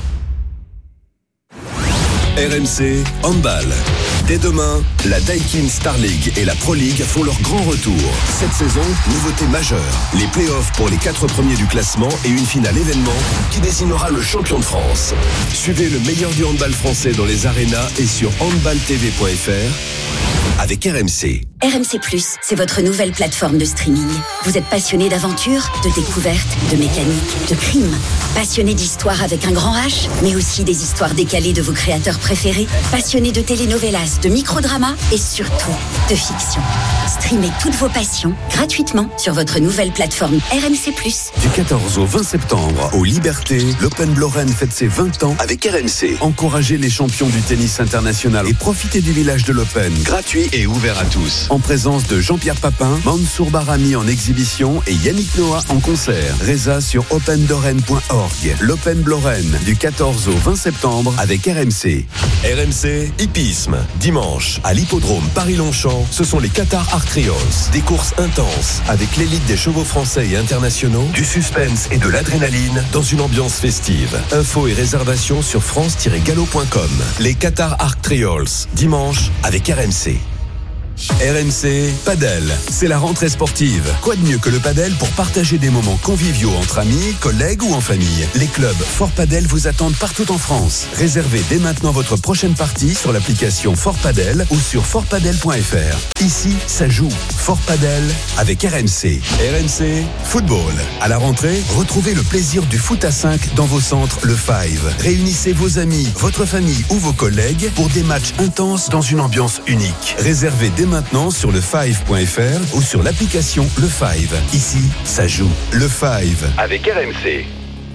RMC Handball. Dès demain, la Daikin Star League et la Pro League font leur grand retour. Cette saison, nouveauté majeure. Les playoffs pour les 4 premiers du classement et une finale événement qui désignera le champion de France. Suivez le meilleur du handball français dans les arénas et sur handballtv.fr avec RMC. RMC+, c'est votre nouvelle plateforme de streaming. Vous êtes passionné d'aventure, de découverte, de mécanique, de crime. Passionné d'histoire avec un grand H, mais aussi des histoires décalées de vos créateurs préférés. Passionné de telenovelas, de microdramas et surtout de fiction. Streamez toutes vos passions gratuitement sur votre nouvelle plateforme RMC+. Du 14 au 20 septembre, aux Libertés, l'Open Lorraine fête ses 20 ans avec RMC. Encouragez les champions du tennis international et profitez du village de l'Open, gratuit et ouvert à tous. En présence de Jean-Pierre Papin, Mansour Barami en exhibition et Yannick Noah en concert. Résa sur openlorraine.org. L'Open Lorraine, du 14 au 20 septembre avec RMC. RMC Hippisme. Dimanche, à l'hippodrome Paris-Longchamp, ce sont les Qatar Arc Trials. Des courses intenses avec l'élite des chevaux français et internationaux, du suspense et de l'adrénaline dans une ambiance festive. Infos et réservations sur france-galop.com. Les Qatar Arc Trials, dimanche avec RMC. RMC Padel, c'est la rentrée sportive. Quoi de mieux que le padel pour partager des moments conviviaux entre amis, collègues ou en famille. Les clubs Fort Padel vous attendent partout en France. Réservez dès maintenant votre prochaine partie sur l'application Fort Padel ou sur fortpadel.fr. Ici, ça joue. Fort Padel avec RMC. RMC Football. À la rentrée, retrouvez le plaisir du foot à 5 dans vos centres Le Five. Réunissez vos amis, votre famille ou vos collègues pour des matchs intenses dans une ambiance unique. Réservez dès maintenant sur le5.fr ou sur l'application Le Five. Ici, ça joue. Le Five avec RMC.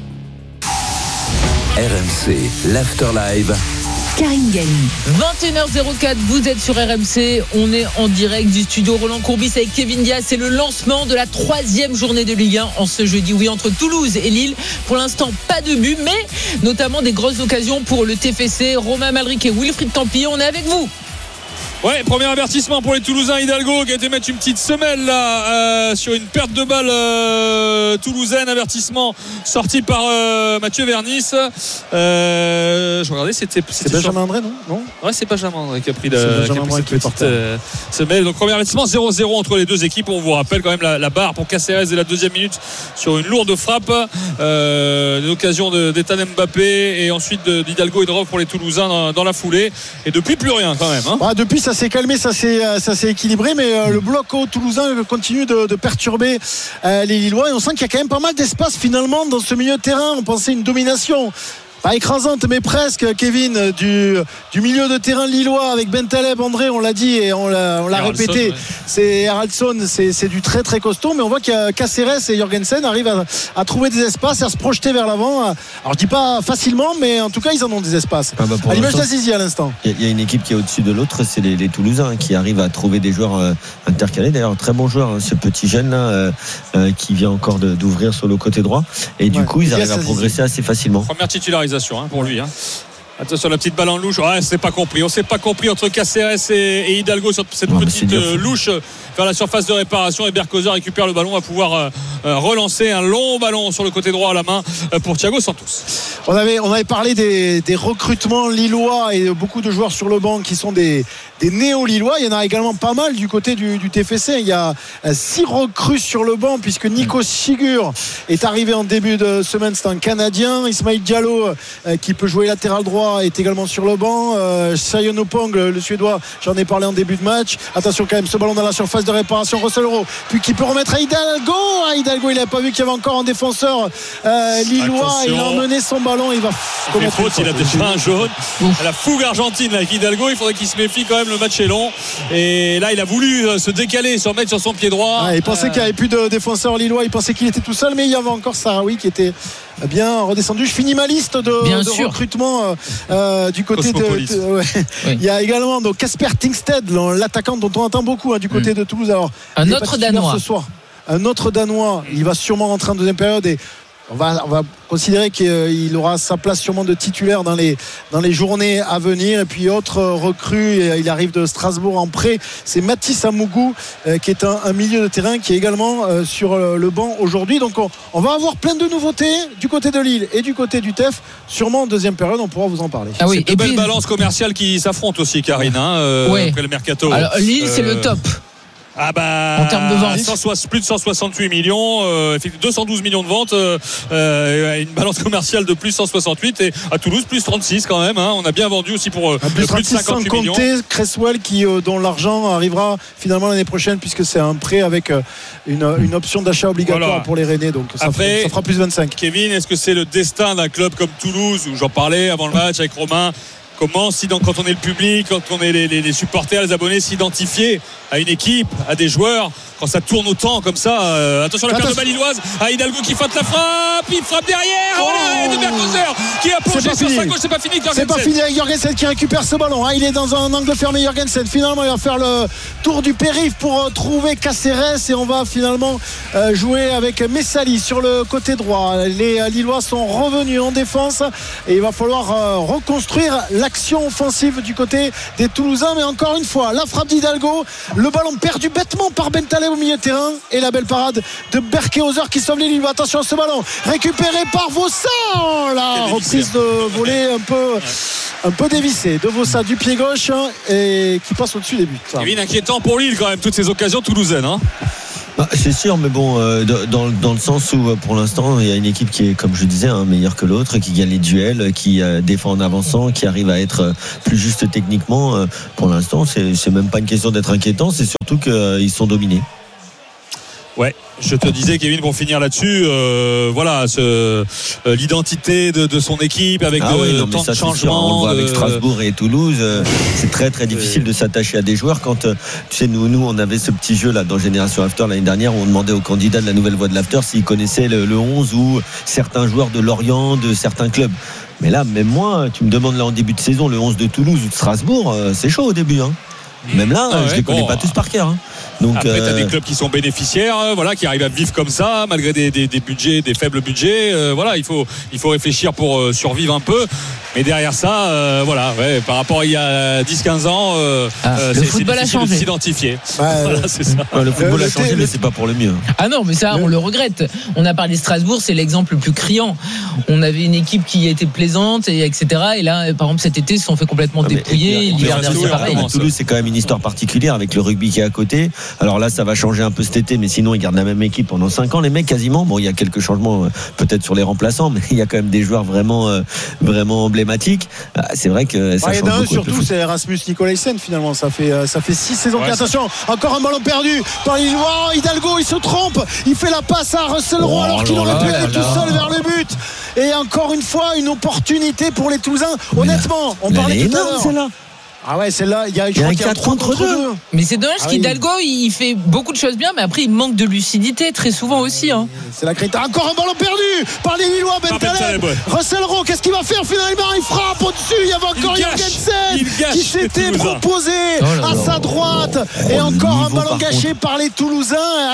RMC, l'Afterlive. Karine Galli. 21h04, vous êtes sur RMC. On est en direct du studio Roland Courbis avec Kevin Diaz. C'est le lancement de la 3e journée de Ligue 1 en ce jeudi. Oui, entre Toulouse et Lille. Pour l'instant, pas de but, mais notamment des grosses occasions pour le TFC. Romain Malric et Wilfried Templier, on est avec vous. Ouais, premier avertissement pour les Toulousains. Hidalgo qui a été mettre une petite semelle là sur une perte de balle toulousaine. Avertissement sorti par Mathieu Vernis. Je regardais, c'était Benjamin André, non ouais, c'est Benjamin André qui a pris cette petite semelle. Donc premier avertissement, 0-0 entre les deux équipes. On vous rappelle quand même la barre pour Caceres dès la 2e minute sur une lourde frappe. Une occasion d'Ethan Mbappé et ensuite d'Hidalgo et de Rov pour les Toulousains dans la foulée. Et depuis plus rien quand même. Ah, depuis ça s'est calmé, ça s'est équilibré, mais le bloc haut toulousain continue de perturber les Lillois, et on sent qu'il y a quand même pas mal d'espace finalement dans ce milieu de terrain. On pensait une domination pas écrasante mais presque, Kevin, du milieu de terrain lillois avec Bentaleb, André, on l'a dit et on l'a répété, ouais. C'est Haraldsson, c'est du très très costaud, mais on voit que Caceres et Jorgensen arrivent à trouver des espaces et à se projeter vers l'avant. Alors je dis pas facilement, mais en tout cas ils en ont des espaces. À l'image d'Azizi à l'instant. Il y a une équipe qui est au-dessus de l'autre, c'est les Toulousains qui arrivent à trouver des joueurs intercalés. D'ailleurs, très bon joueur, ce petit jeune là qui vient encore d'ouvrir sur le côté droit, et du coup ils arrivent à progresser assez facilement. Première titularisation pour lui. Attention, la petite balle en louche. Ouais, on s'est pas compris entre Caceres et Hidalgo sur cette petite louche vers la surface de réparation, et Berkoza récupère le ballon, va pouvoir relancer un long ballon sur le côté droit à la main pour Thiago Santos. On avait parlé des recrutements lillois et beaucoup de joueurs sur le banc qui sont des néo-lillois. Il y en a également pas mal du côté du TFC. Il y a 6 recrues sur le banc puisque Nico Sigur est arrivé en début de semaine, c'est un Canadien. Ismail Diallo qui peut jouer latéral droit est également sur le banc. Sion Opong, le Suédois, j'en ai parlé en début de match. Attention quand même, ce ballon dans la surface de réparation, Russell Rowe, puis qui peut remettre à Hidalgo. Hidalgo, il n'a pas vu qu'il y avait encore un défenseur lillois. Il a emmené son ballon, il va commettre faute. Il a déjà un jaune. À la fougue argentine avec Hidalgo, il faudrait qu'il se méfie quand même, le match est long. Et là, il a voulu se décaler, se remettre sur son pied droit. Il pensait qu'il n'y avait plus de défenseurs lillois, il pensait qu'il était tout seul, mais il y avait encore Sahraoui qui était bien redescendu. Je finis ma liste de recrutement du côté de il y a également donc Casper Tingsted, l'attaquant dont on entend beaucoup du côté de Toulouse. Alors un autre Danois ce soir, il va sûrement rentrer en deuxième période, et on va considérer qu'il aura sa place sûrement de titulaire dans les journées à venir. Et puis autre recrue, il arrive de Strasbourg en prêt, c'est Mathis Amougou qui est un milieu de terrain qui est également sur le banc aujourd'hui. Donc on va avoir plein de nouveautés du côté de Lille et du côté du TEF. Sûrement en deuxième période on pourra vous en parler. C'est deux belles balances commerciales qui s'affrontent aussi, Karine, après le mercato. Alors Lille c'est le top. En termes de vente. Plus de 168 millions, 212 millions de ventes, une balance commerciale de plus 168 et à Toulouse plus 36 quand même. On a bien vendu aussi pour plus de 58 millions. Cresswell dont l'argent arrivera finalement l'année prochaine puisque c'est un prêt avec une option d'achat obligatoire pour les Rennais, donc ça fera plus 25. Kevin, est-ce que c'est le destin d'un club comme Toulouse, où j'en parlais avant le match avec Romain, comment quand on est le public, quand on est les supporters, les abonnés, s'identifier à une équipe, à des joueurs, quand ça tourne autant comme ça. Attention la paire de balle lilloise, Hidalgo qui faute la frappe, il frappe derrière, l'arrêt de Berghauser qui a plongé sur sa gauche, c'est pas fini. C'est pas fini avec Jorgensen qui récupère ce ballon. Il est dans un angle fermé, Jorgensen. Finalement, il va faire le tour du périph' pour trouver Caceres et on va finalement jouer avec Messali sur le côté droit. Les Lillois sont revenus en défense et il va falloir reconstruire l'action offensive du côté des Toulousains. Mais encore une fois, la frappe d'Hidalgo, le ballon perdu bêtement par Bentaleb au milieu de terrain et la belle parade de Berghauser qui sauve les Lillois. Attention à ce ballon récupéré par Vossa, la reprise de volée un peu dévissée de Vossa du pied gauche et qui passe au-dessus des buts. Kevin, inquiétant pour Lille quand même toutes ces occasions toulousaines. C'est sûr, mais bon, dans le sens où pour l'instant il y a une équipe qui est, comme je disais, meilleure que l'autre, qui gagne les duels, qui défend en avançant, qui arrive à être plus juste techniquement. Pour l'instant, c'est même pas une question d'être inquiétant, c'est surtout qu'ils sont dominés. Ouais, je te disais, Kevin, pour finir là-dessus, l'identité de son équipe avec tant de changements. On le voit avec Strasbourg et Toulouse. C'est très très difficile de s'attacher à des joueurs quand, tu sais, nous on avait ce petit jeu là dans Génération After l'année dernière où on demandait aux candidats de la nouvelle voie de l'After s'ils connaissaient le 11 ou certains joueurs de Lorient, de certains clubs. Mais là, même moi, tu me demandes là en début de saison le 11 de Toulouse ou de Strasbourg, c'est chaud au début. Même là, je les connais pas tous par cœur. Donc, après, t'as des clubs qui sont bénéficiaires, qui arrivent à vivre comme ça, malgré des budgets, des faibles budgets. Il faut réfléchir pour survivre un peu. Mais derrière ça, par rapport à il y a 10-15 ans, le football a changé. De s'identifier. C'est ça. Le football a changé, mais c'est pas pour le mieux. Ah non, mais ça, on le regrette. On a parlé de Strasbourg, c'est l'exemple le plus criant. On avait une équipe qui était plaisante, etc. Et là, par exemple, cet été, ils se sont fait complètement dépouiller. L'hiver dernier, c'est pareil. Toulouse, c'est quand même une histoire particulière avec le rugby qui est à côté. Alors là, ça va changer un peu cet été, mais sinon, ils gardent la même équipe pendant 5 ans, les mecs, quasiment. Bon, il y a quelques changements, peut-être sur les remplaçants, mais il y a quand même des joueurs vraiment emblématiques. C'est vrai que ça change beaucoup. Surtout, c'est Erasmus Nicolaisen, finalement. Ça fait 6 saisons. Attention, encore un ballon perdu par Lillois. Hidalgo, il se trompe. Il fait la passe à Russell Roy alors qu'il aurait pu aller tout seul vers le but. Et encore une fois, une opportunité pour les Toulousains. Honnêtement, on parlait tout à l'heure. Ah ouais, celle-là, il y a un 4 contre 2. Mais c'est dommage qu'Hidalgo, il fait beaucoup de choses bien, mais après, il manque de lucidité très souvent aussi. C'est la crête. Encore un ballon perdu par les Lillois, Bentaleb. Russell Rowe, qu'est-ce qu'il va faire finalement? Il frappe au-dessus. Il y avait encore Jorgensen qui s'était proposé à sa droite. Et encore un ballon gâché par les Toulousains.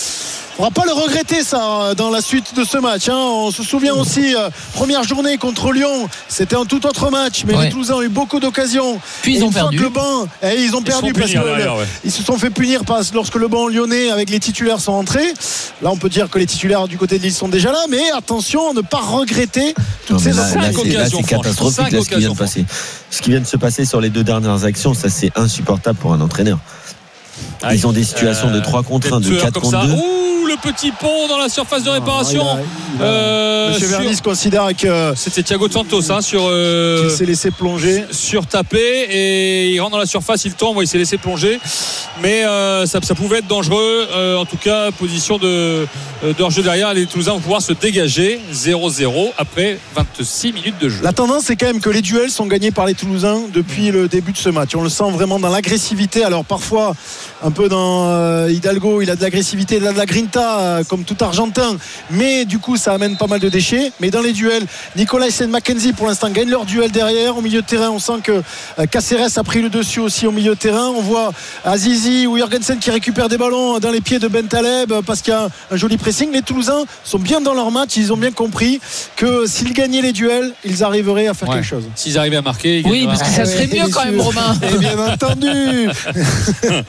On ne va pas le regretter ça dans la suite de ce match. On se souvient aussi, première journée contre Lyon, c'était un tout autre match, mais les Toulousains ont eu beaucoup d'occasions. Puis ils ont perdu. Ils ont perdu parce qu'ils se sont fait punir lorsque le banc lyonnais avec les titulaires sont entrés. Là, on peut dire que les titulaires du côté de Lille sont déjà là, mais attention à ne pas regretter toutes ces occasions. Là, c'est catastrophique ce qui vient de passer. Ce qui vient de se passer sur les 2 dernières actions, ça c'est insupportable pour un entraîneur. Ils ont des situations de 3 contre 1, de 4 contre 2. Le petit pont dans la surface de réparation. Monsieur Vernis considère que c'était Thiago Santos qu'il s'est laissé plonger, surtapé, et il rentre dans la surface, il tombe, il s'est laissé plonger, mais ça pouvait être dangereux. En tout cas, position de hors-jeu derrière, les Toulousains vont pouvoir se dégager. 0-0 après 26 minutes de jeu. La tendance, c'est quand même que les duels sont gagnés par les Toulousains depuis le début de ce match. On le sent vraiment dans l'agressivité. Alors parfois un peu dans Hidalgo, il a de l'agressivité, il a de la grinta comme tout Argentin, mais du coup ça amène pas mal de déchets. Mais dans les duels, Nicolaisen, McKenzie pour l'instant gagnent leur duel derrière. Au milieu de terrain, on sent que Caceres a pris le dessus aussi au milieu de terrain. On voit Azizi ou Jorgensen qui récupèrent des ballons dans les pieds de Bentaleb parce qu'il y a un joli pressing. Les Toulousains sont bien dans leur match, ils ont bien compris que s'ils gagnaient les duels, ils arriveraient à faire quelque chose. S'ils arrivaient à marquer, oui, parce que ça serait mieux quand même, Romain. Et bien entendu.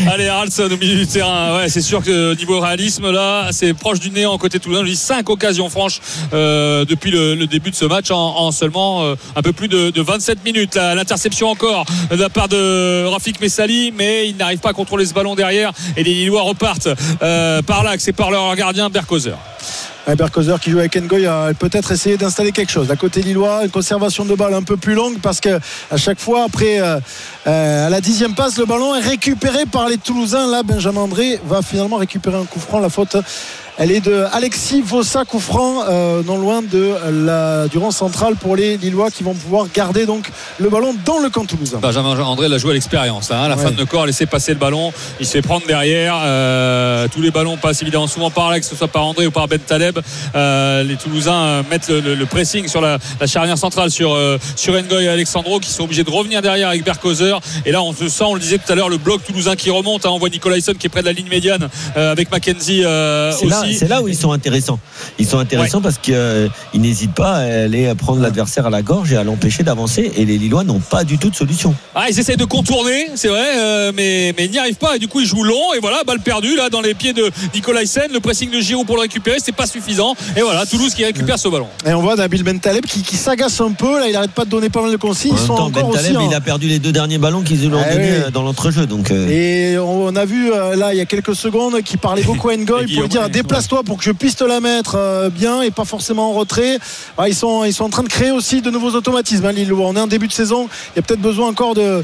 Allez, Haraldson au milieu du terrain. Ouais, c'est sûr que niveau réalisme, là, c'est proche du néant côté toulousain. Je dis 5 occasions franches depuis le début de ce match en seulement un peu plus de 27 minutes. L'interception encore de la part de Rafik Messali, mais il n'arrive pas à contrôler ce ballon derrière et les Lillois repartent par l'axe et par leur gardien Berkozer. Berkozer qui joue avec Ngoy a peut-être essayé d'installer quelque chose. À côté lillois, une conservation de balle un peu plus longue parce que à chaque fois, après à la 10e passe, le ballon est récupéré par les Toulousains. Là, Benjamin André va finalement récupérer un coup franc. La faute, elle est de Alexis Vossa, coup franc non loin du rond central pour les Lillois qui vont pouvoir garder donc le ballon dans le camp toulousain. Benjamin André l'a joué à l'expérience. La fin de corps, laisser passer le ballon. Il se fait prendre derrière. Tous les ballons passent évidemment souvent par là, que ce soit par André ou par Ben Taleb. Les Toulousains mettent le pressing sur la charnière centrale sur Ngoy et Alexandro qui sont obligés de revenir derrière avec Berkozer. Et là, on se sent, on le disait tout à l'heure, le bloc toulousain qui remonte. On voit Nicolaïsson qui est près de la ligne médiane avec Mackenzie aussi. C'est là où ils sont intéressants. Ils sont intéressants parce qu'ils n'hésitent pas à aller prendre l'adversaire à la gorge et à l'empêcher d'avancer. Et les Lillois n'ont pas du tout de solution. Ils essayent de contourner, c'est vrai, mais ils n'y arrivent pas. Et du coup, ils jouent long. Et voilà, balle perdue là dans les pieds de Nicolaïsson. Le pressing de Giroud pour le récupérer, c'est pas suffisant. Et voilà, Toulouse qui récupère ce ballon. Et on voit Nabil Ben Taleb qui s'agace un peu. Là, il n'arrête pas de donner pas mal de consignes. Ben Taleb, il a perdu les 2 derniers ballons qu'ils lui ont donnés dans l'entrejeu. Donc, Et on a vu là, il y a quelques secondes, qui parlait beaucoup à Ngoy pour lui dire déplace-toi pour que je puisse te la mettre bien et pas forcément en retrait. Ils sont en train de créer aussi de nouveaux automatismes. Lillois, on est en début de saison. Il y a peut-être besoin encore de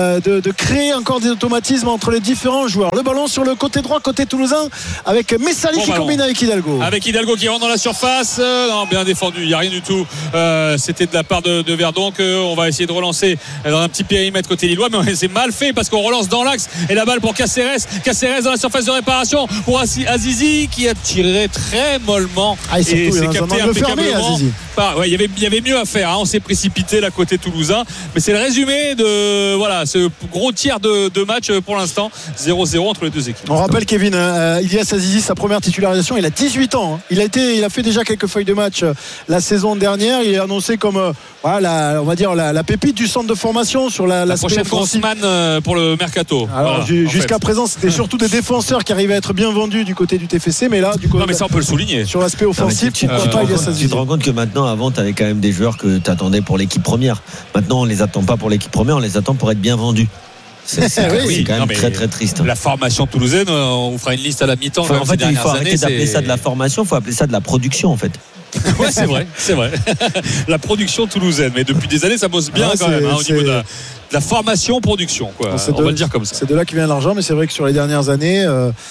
créer encore des automatismes entre les différents joueurs. Le ballon sur le côté droit, côté toulousain, avec Messali qui combine avec Hidalgo. Avec Hidalgo qui rentre dans la surface. Non, bien défendu. Il n'y a rien du tout. C'était de la part de Verdon qu'on va essayer de relancer dans un petit périmètre côté lillois, mais c'est mal fait parce qu'on relance dans l'axe et la balle pour Caceres dans la surface de réparation pour Azizi qui a tiré très mollement et c'est capté impeccablement. Il y avait mieux à faire. On s'est précipité là côté toulousain, mais c'est le résumé de ce gros tiers de match pour l'instant. 0-0 entre les deux équipes. On rappelle Kevin, Ilyas Azizi, sa première titularisation, il a 18 ans. Il a fait déjà quelques feuilles de match la saison dernière. Il est annoncé comme on va dire la pépite du centre de formation sur la prochaine Grossman pour le mercato. Alors jusqu'à présent, c'était surtout des défenseurs qui arrivaient à être bien vendus du côté du TFC, mais là, non, mais ça on peut le souligner. Sur l'aspect offensif, tu te rends compte que maintenant, avant, tu avais quand même des joueurs que tu attendais pour l'équipe première. Maintenant, on les attend pas pour l'équipe première, on les attend pour être bien vendus. C'est quand même très très triste. La formation toulousaine, on vous fera une liste à la mi-temps. En fait, il faut arrêter d'appeler ça de la formation, il faut appeler ça de la production en fait. Ouais, c'est vrai. La production toulousaine, mais depuis des années, ça bosse bien quand même au niveau de la formation-production. On va le dire comme ça. C'est de là qui vient l'argent, mais c'est vrai que sur les dernières années,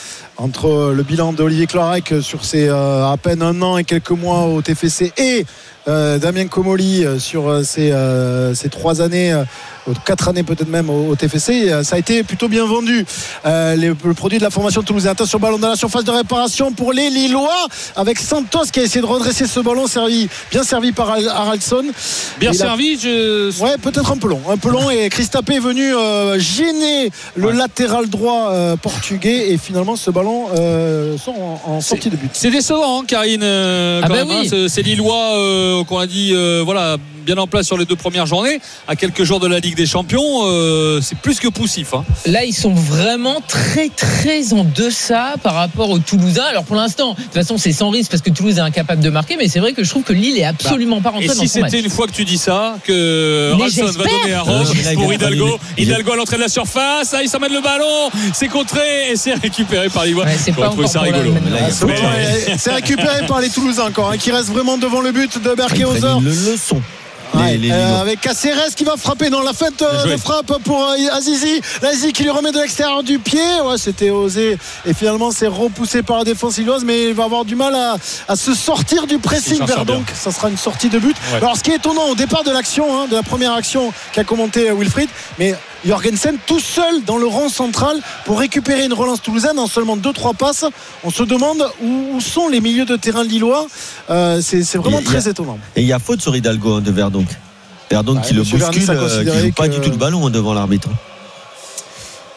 entre le bilan d'Olivier Clarec sur ses à peine 1 an et quelques mois au TFC et Damien Comolli sur ces 3 années, 4 années peut-être même au TFC, ça a été plutôt bien vendu. Le produit de la formation toulousaine. Attention, ballon dans la surface de réparation pour les Lillois avec Santos qui a essayé de redresser ce ballon bien servi par Haraldson. Ouais, peut-être un peu long et Christapé est venu gêner le latéral droit portugais et finalement ce ballon sort en sortie de but. C'est décevant, Karine. C'est Lillois qu'on a dit bien en place sur les 2 premières journées, à quelques jours de la Ligue des Champions, c'est plus que poussif. Là, ils sont vraiment très très en deçà par rapport aux Toulousains. Alors pour l'instant, de toute façon, c'est sans risque parce que Toulouse est incapable de marquer, mais c'est vrai que je trouve que Lille est absolument pas rentré dans son match. Et si c'était une fois que tu dis ça, que Haraldson va donner un rouge pour Hidalgo à l'entrée de la surface, il s'emmène le ballon, c'est contré et c'est récupéré par Lillois. C'est pas encore ça rigolo. C'est récupéré par les Toulousains encore, qui restent vraiment devant le but de Berkehauser. Le leçon. Avec Caceres qui va frapper dans la fête de frappe pour Azizi. Azizi qui lui remet de l'extérieur du pied. C'était osé et finalement c'est repoussé par la défense lilloise, mais il va avoir du mal à se sortir du pressing vers donc ça sera une sortie de but. Alors ce qui est étonnant au départ de l'action, de la première action qu'a commenté Wilfried, mais Jorgensen tout seul dans le rond central pour récupérer une relance toulousaine en seulement 2-3 passes. On se demande où sont les milieux de terrain lillois. C'est vraiment très étonnant. Et il y a faute sur Hidalgo de Verdonk qui le bouscule, qui joue pas du tout le ballon devant l'arbitre.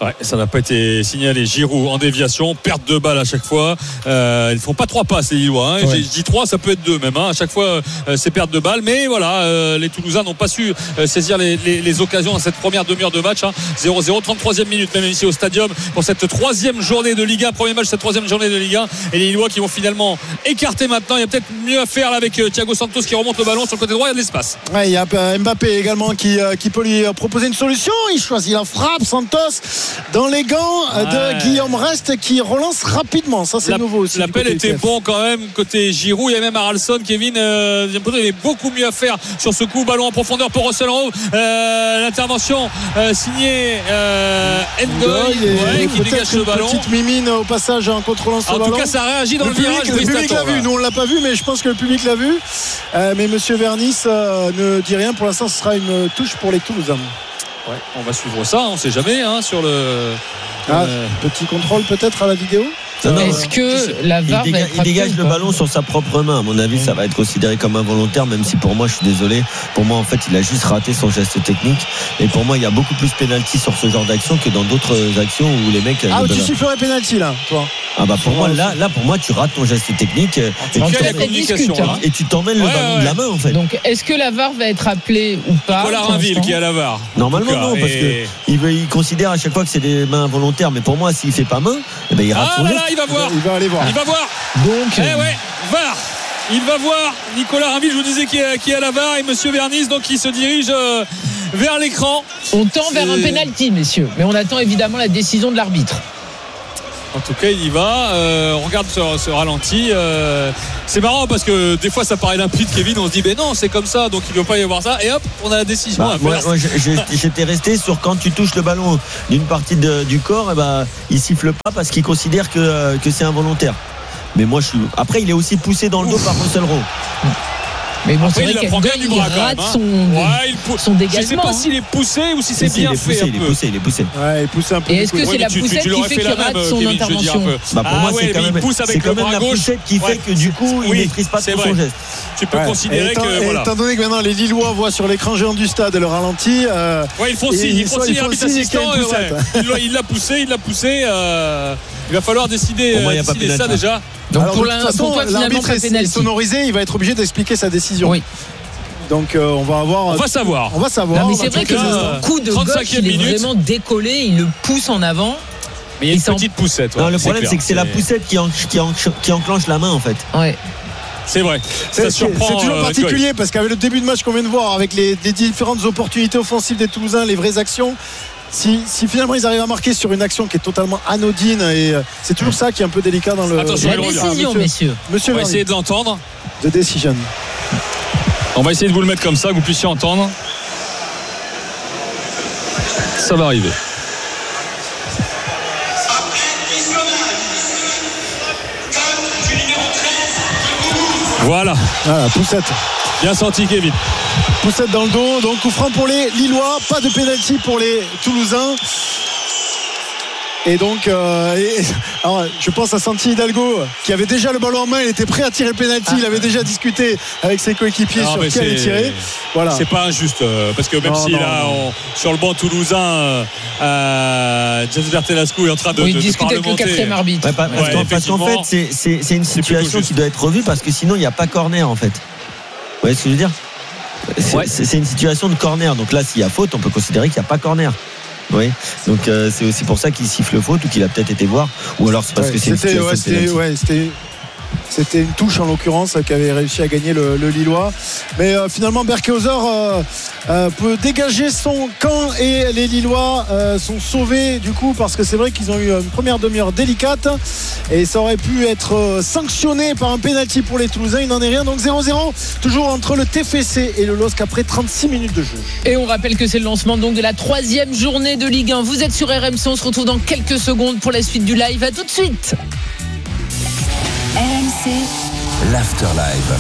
Ouais, ça n'a pas été signalé. Giroud en déviation, perte de balle à chaque fois. Ils ne font pas 3 passes les Lillois. Hein. Ouais. Je dis 3, ça peut être 2 même. Hein. À chaque fois, c'est perte de balle. Mais voilà, les Toulousains n'ont pas su saisir les occasions dans cette première demi-heure de match. Hein. 0-0, 33e minute même ici au Stadium pour cette 3e journée de Ligue 1. Premier match de cette 3e journée de Ligue 1. Et les Lillois qui vont finalement écarter maintenant. Il y a peut-être mieux à faire là avec Thiago Santos qui remonte le ballon sur le côté droit. Il y a de l'espace. Ouais, il y a Mbappé également qui peut lui proposer une solution. Il choisit la frappe. Santos dans les gants de Guillaume Rest qui relance rapidement. Ça, c'est nouveau aussi. L'appel était bon quand même côté Giroud. Il y a même Haralson, Kevin. Il y avait beaucoup mieux à faire sur ce coup. Ballon en profondeur pour Russell Rowe. L'intervention signée Ndoye qui dégage le ballon. Petite mimine au passage en contrôlant ce ballon. En tout cas, ça réagit dans le virage. Le public l'a vu. Nous, on l'a pas vu, mais je pense que le public l'a vu. Mais Monsieur Vernis ne dit rien. Pour l'instant, ce sera une touche pour les Toulousains. Ouais, on va suivre ça, on ne sait jamais sur le. Petit contrôle peut-être à la vidéo. Est-ce que la VAR il dégage le ballon sur sa propre main. À mon avis, ça va être considéré comme involontaire, même si pour moi, je suis désolé. Pour moi, en fait, il a juste raté son geste technique. Et pour moi, il y a beaucoup plus pénalty sur ce genre d'action que dans d'autres actions où les mecs. Tu sifflerais pénalty là, toi? Pour moi, là, pour moi, tu rates ton geste technique et tu t'emmènes le ballon de la main, en fait. Donc, est-ce que la VAR va être appelée ou pas? Nicolas Rainville qui est à la VAR. Normalement, non, parce qu'il considère à chaque fois que c'est des mains involontaires. Mais pour moi, s'il fait pas main, il rate son geste. Il va voir. Il va aller voir. Il va voir. Donc, VAR. Il va voir Nicolas Rainville, je vous disais qui est à la VAR, et Monsieur Vernis, donc qui se dirige vers l'écran. On tend vers un penalty, messieurs, mais on attend évidemment la décision de l'arbitre. En tout cas, il y va. On regarde ce ralenti. C'est marrant parce que des fois, ça paraît limpide, Kevin. On se dit, ben non, c'est comme ça, donc il ne doit pas y avoir ça. Et hop, on a la décision. Moi, j'étais resté sur quand tu touches le ballon d'une partie du corps, il siffle pas parce qu'il considère que c'est involontaire. Mais moi, après, il est aussi poussé dans le dos par Russell Rowe. Mais bon, après, il la prend bien du bras quand même. Son dégagement. Je ne sais pas s'il est poussé ou si c'est bien fait. Il est poussé. Ouais, il pousse un peu. Et est-ce que c'est la poussette qui fait qu'il rate son intervention? Pour moi, c'est quand même la poussette qui fait que du coup, il ne maîtrise pas trop son geste. Tu peux considérer que. Étant donné que maintenant les Lillois voient sur l'écran géant du stade le ralenti. Ils font signe. Arbitre assistant. Il l'a poussé. Il va falloir décider ça déjà. Donc pour toi, l'arbitre est sonorisé, il va être obligé d'expliquer sa décision. Oui. Donc on va savoir. Non, mais c'est vrai que le coup de gauche, il est vraiment décollé, il le pousse en avant. Mais il y a une petite poussette. Non, le problème, c'est que c'est la poussette qui enclenche la main, en fait. Ouais. C'est vrai. C'est toujours particulier parce qu'avec le début de match qu'on vient de voir, avec les différentes opportunités offensives des Toulousains, les vraies actions. Si finalement ils arrivent à marquer sur une action qui est totalement anodine, et c'est toujours ça qui est un peu délicat dans la décision, messieurs. On va essayer de l'entendre. The decision. On va essayer de vous le mettre comme ça, que vous puissiez entendre. Ça va arriver. Voilà, poussette. Bien senti, Kevin. Poussette dans le dos, donc coup franc pour les Lillois, pas de pénalty pour les Toulousains. Et donc, alors, je pense à Santi Hidalgo qui avait déjà le ballon en main, il était prêt à tirer le pénalty, il avait déjà discuté avec ses coéquipiers sur qui allait tirer. Voilà. C'est pas injuste parce que même si là, sur le banc toulousain, James Bertelascu est en train de discuter avec le quatrième arbitre. Parce qu'en fait, c'est une situation qui doit être revue parce que sinon il n'y a pas corner en fait. Vous voyez ce que je veux dire? C'est une situation de corner. Donc là, s'il y a faute, on peut considérer qu'il n'y a pas corner. Oui, donc c'est aussi pour ça qu'il siffle faute ou qu'il a peut-être été voir, ou alors c'est parce que c'est une situation c'était une touche en l'occurrence qui avait réussi à gagner le Lillois. Mais finalement Berkehauser peut dégager son camp et les Lillois sont sauvés du coup parce que c'est vrai qu'ils ont eu une première demi-heure délicate et ça aurait pu être sanctionné par un pénalty pour les Toulousains. Il n'en est rien, donc 0-0 toujours entre le TFC et le LOSC après 36 minutes de jeu. Et on rappelle que c'est le lancement donc de la 3e journée de Ligue 1. Vous êtes sur RMC, on se retrouve dans quelques secondes pour la suite du live. À tout de suite. RMC, l'Afterlive.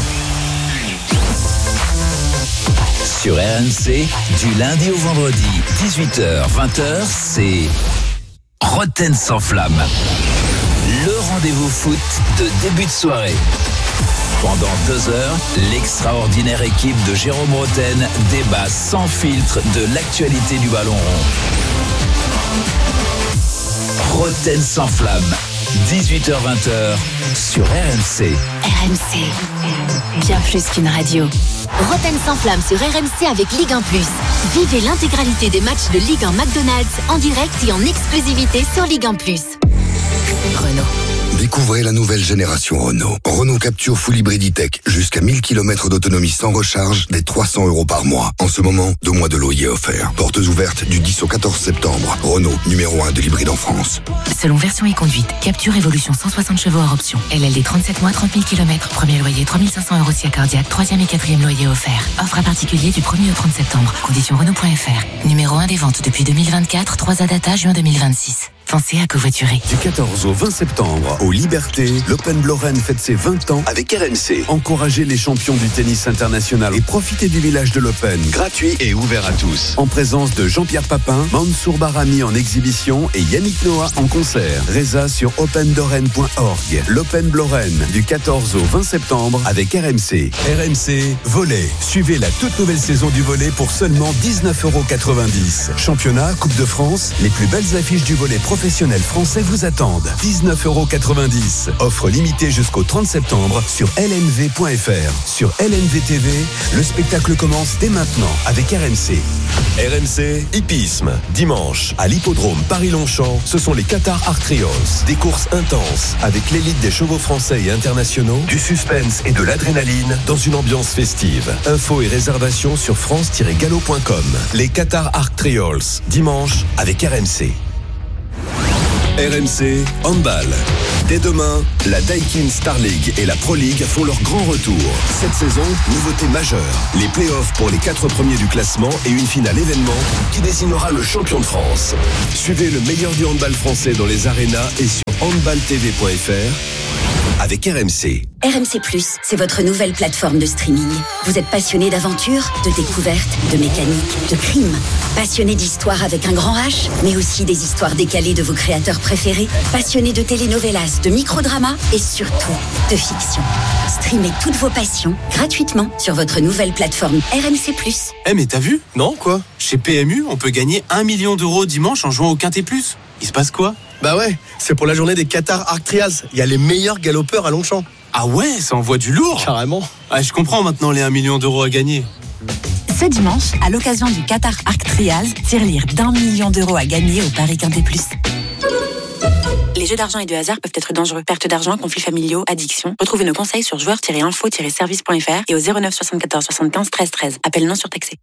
Sur RMC, du lundi au vendredi, 18h, 20h, c'est Roten sans flamme. Le rendez-vous foot de début de soirée. Pendant 2 heures, l'extraordinaire équipe de Jérôme Roten débat sans filtre de l'actualité du ballon rond. Roten sans flamme. 18h-20h sur RMC. RMC, bien plus qu'une radio. Roten sans flamme sur RMC avec Ligue 1+. Vivez l'intégralité des matchs de Ligue 1 McDonald's en direct et en exclusivité sur Ligue 1+. Renault. Découvrez la nouvelle génération Renault. Renault Captur Full Hybrid E-Tech. Jusqu'à 1000 km d'autonomie sans recharge, dès 300 € par mois. En ce moment, 2 mois de loyer offerts. Portes ouvertes du 10 au 14 septembre. Renault, numéro 1 de l'hybride en France. Selon version et conduite, Captur Evolution 160 chevaux hors option. LLD 37 mois, 30 000 km. Premier loyer 3500 € si accordiaque. 3e et 4e loyer offert. Offre à particulier du 1er au 30 septembre. Conditions Renault.fr. Numéro 1 des ventes depuis 2024. 3 data juin 2026. Pensez à covoiturer. Du 14 au 20 septembre, aux Libertés, l'Open Lorraine fête ses 20 ans avec RMC. Encouragez les champions du tennis international et profitez du village de l'Open, gratuit et ouvert à tous. En présence de Jean-Pierre Papin, Mansour Barami en exhibition et Yannick Noah en concert. Résa sur openlorraine.org. L'Open Lorraine, du 14 au 20 septembre avec RMC. RMC, volley. Suivez la toute nouvelle saison du volley pour seulement 19,90 €. Championnat, Coupe de France, les plus belles affiches du volley professionnels français vous attendent. 19,90 €. Offre limitée jusqu'au 30 septembre sur lnv.fr. Sur LNV TV, le spectacle commence dès maintenant avec RMC. RMC, hippisme. Dimanche, à l'hippodrome Paris-Longchamp, ce sont les Qatar Art Trios. Des courses intenses avec l'élite des chevaux français et internationaux, du suspense et de l'adrénaline dans une ambiance festive. Infos et réservations sur france-galop.com. Les Qatar Art Trios, dimanche avec RMC. RMC Handball. Dès demain, la Daikin Star League et la Pro League font leur grand retour. Cette saison, nouveauté majeure. Les playoffs pour les 4 premiers du classement et une finale événement qui désignera le champion de France. Suivez le meilleur du handball français dans les arénas et sur handballtv.fr avec RMC. RMC+, c'est votre nouvelle plateforme de streaming. Vous êtes passionné d'aventure, de découverte, de mécanique, de crime. Passionné d'histoire avec un grand H, mais aussi des histoires décalées de vos créateurs préférés. Passionné de telenovelas, de microdramas et surtout de fiction. Streamez toutes vos passions gratuitement sur votre nouvelle plateforme RMC+. Eh mais t'as vu? Non quoi? Chez PMU, on peut gagner 1 million d'euros dimanche en jouant au Quintet Plus. Il se passe quoi? Bah ouais, c'est pour la journée des Qatar Arc Trials. Il y a les meilleurs galopeurs à Longchamp. Ah ouais, ça envoie du lourd. Carrément. Ah, je comprends maintenant les 1 million d'euros à gagner. Ce dimanche, à l'occasion du Qatar Arc Trials, tirelire d'1 million d'euros à gagner au Paris Quintet Plus. Les jeux d'argent et de hasard peuvent être dangereux. Perte d'argent, conflits familiaux, addiction. Retrouvez nos conseils sur joueurs-info-service.fr et au 09 74 75 13 13. Appel non surtaxé.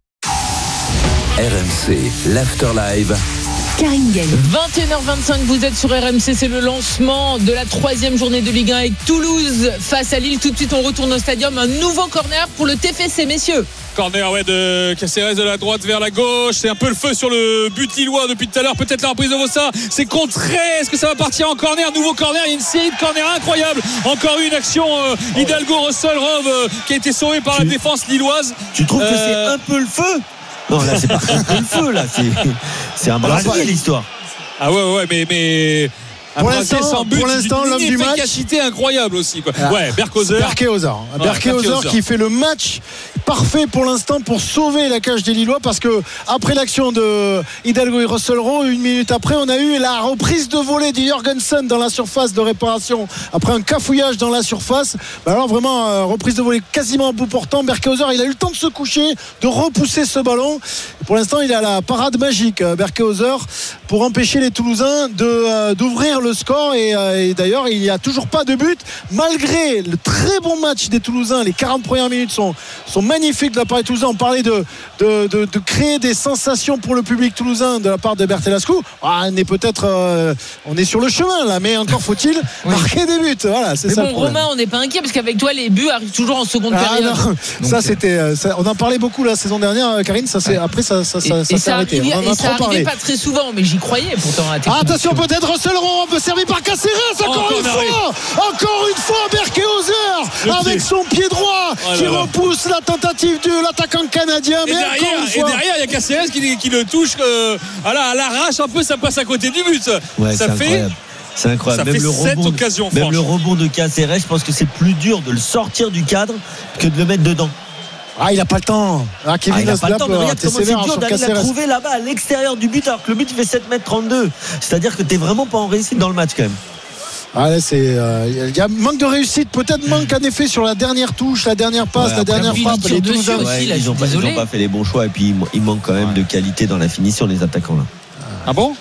RMC, l'Afterlive. Karine Gaël. 21h25, vous êtes sur RMC, c'est le lancement de la 3e journée de Ligue 1 avec Toulouse face à Lille. Tout de suite, on retourne au stadium. Un nouveau corner pour le TFC, messieurs. Corner de Caceres de la droite vers la gauche. C'est un peu le feu sur le but lillois depuis tout à l'heure. Peut-être la reprise de Vossa. C'est contré. Est-ce que ça va partir en corner? Nouveau corner. Il y a une série de corners incroyables. Encore une action Hidalgo Russell Rove qui a été sauvé par la défense lilloise. Tu trouves que c'est un peu le feu? Non, là, c'est pas un peu le feu, là. C'est un brasier, l'histoire. Ah ouais, mais pour l'instant, l'homme du match. Efficacité incroyable aussi, quoi. Ouais, Berkehauser. Berkehauser qui fait le match parfait pour l'instant pour sauver la cage des Lillois, parce que après l'action de Hidalgo et Russell Rowe, 1 minute après, on a eu la reprise de volée de Jorgensen dans la surface de réparation après un cafouillage dans la surface. Alors vraiment, reprise de volée quasiment à bout portant. Berkehauser, il a eu le temps de se coucher, de repousser ce ballon. Pour l'instant, il a la parade magique, Berkehauser, pour empêcher les Toulousains d'ouvrir le score. Et d'ailleurs, il n'y a toujours pas de but malgré le très bon match des Toulousains. Les 40 premières minutes sont magnifiques de la part des Toulousains. On parlait de créer des sensations pour le public toulousain de la part de Bertelascu. On est sur le chemin là, mais encore faut-il marquer des buts. Voilà, c'est ça. Bon, Romain, on n'est pas inquiet parce qu'avec toi, les buts arrivent toujours en seconde période. Non. Ça, c'était. On en parlait beaucoup la saison dernière, Karine. Après, ça s'est arrêté. On en a trop parlé. Pas très souvent, mais j'y croyais pourtant. Attention, peut-être Russell Rowe, un peu servi par Caceres. Encore une fois, Berkehauser avec son pied droit qui repousse la tentative de l'attaquant canadien. Et derrière, il y a Caceres qui le touche à l'arrache un peu, ça passe à côté du but. Ouais, ça fait. C'est incroyable. Ça même le rebond de Caceres, je pense que c'est plus dur de le sortir du cadre que de le mettre dedans. Ah, il n'a pas le temps. Ah, Kevin il n'a pas le temps, mais regarde t'es comment c'est sévère dur sur d'aller la Caceres. trouver là-bas à l'extérieur du but alors que le but fait 7m32. C'est-à-dire que t'es vraiment pas en réussite dans le match quand même. Ah là, il y a manque de réussite, peut-être manque en effet sur la dernière touche, la dernière passe, la dernière frappe. les Toulousains aussi, ils n'ont pas fait les bons choix et puis il manque quand même de qualité dans la finition les attaquants là. Ah bon?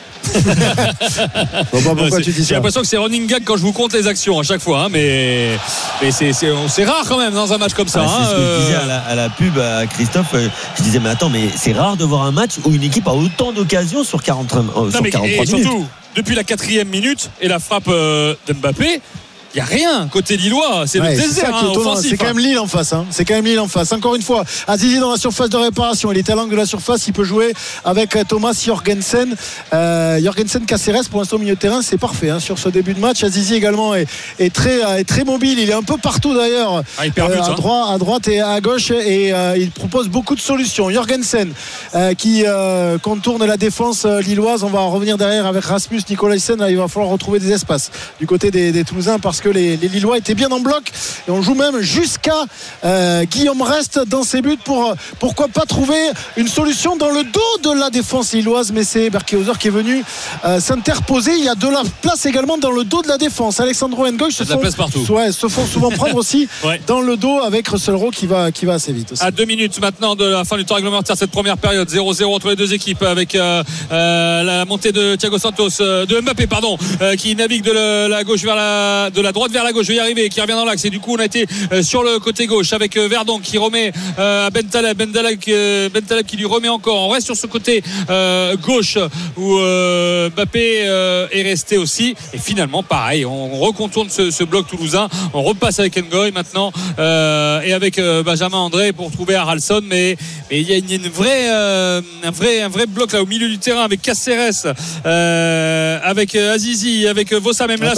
Pourquoi tu dis J'ai ça? l'impression que c'est running gag quand je vous compte les actions à chaque fois, hein, mais c'est rare quand même dans un match comme ça. C'est ce que je disais à la pub à Christophe. Je disais mais attends, mais c'est rare de voir un match où une équipe a autant d'occasions sur 43 minutes. Surtout depuis la 4e minute et la frappe d'Mbappé. Il n'y a rien côté lillois, c'est le désert offensif. C'est quand même Lille en face. C'est quand même Lille en face. Encore une fois, Azizi dans la surface de réparation. Il est à l'angle de la surface. Il peut jouer avec Thomas Jorgensen. Jorgensen Caceres pour l'instant au milieu de terrain, c'est parfait sur ce début de match. Azizi également est très mobile. Il est un peu partout d'ailleurs. À droite et à gauche et il propose beaucoup de solutions. Jorgensen qui contourne la défense lilloise. On va revenir derrière avec Rasmus Nicolaisen. Il va falloir retrouver des espaces du côté des Toulousains parce que les Lillois étaient bien en bloc et on joue même jusqu'à Guillaume Reste dans ses buts pour pourquoi pas trouver une solution dans le dos de la défense lilloise, mais c'est Berkehauser qui est venu s'interposer. Il y a de la place également dans le dos de la défense. Alexandro Ngoy se font souvent prendre aussi dans le dos avec Russell Rowe qui va assez vite aussi. À 2 minutes maintenant de la fin du temps réglementaire cette première période, 0-0 entre les deux équipes avec la montée de Thiago Santos de Mbappé qui navigue de la gauche vers la droite vers la gauche, je vais y arriver, qui revient dans l'axe et du coup on a été sur le côté gauche avec Verdon qui remet à Bentaleb qui lui remet encore. On reste sur ce côté gauche où Mbappé est resté aussi et finalement pareil, on recontourne ce bloc toulousain, on repasse avec Ngoy maintenant et avec Benjamin André pour trouver Haralson, mais il y a un vrai bloc là au milieu du terrain avec Caceres avec Azizi, avec Vossa même là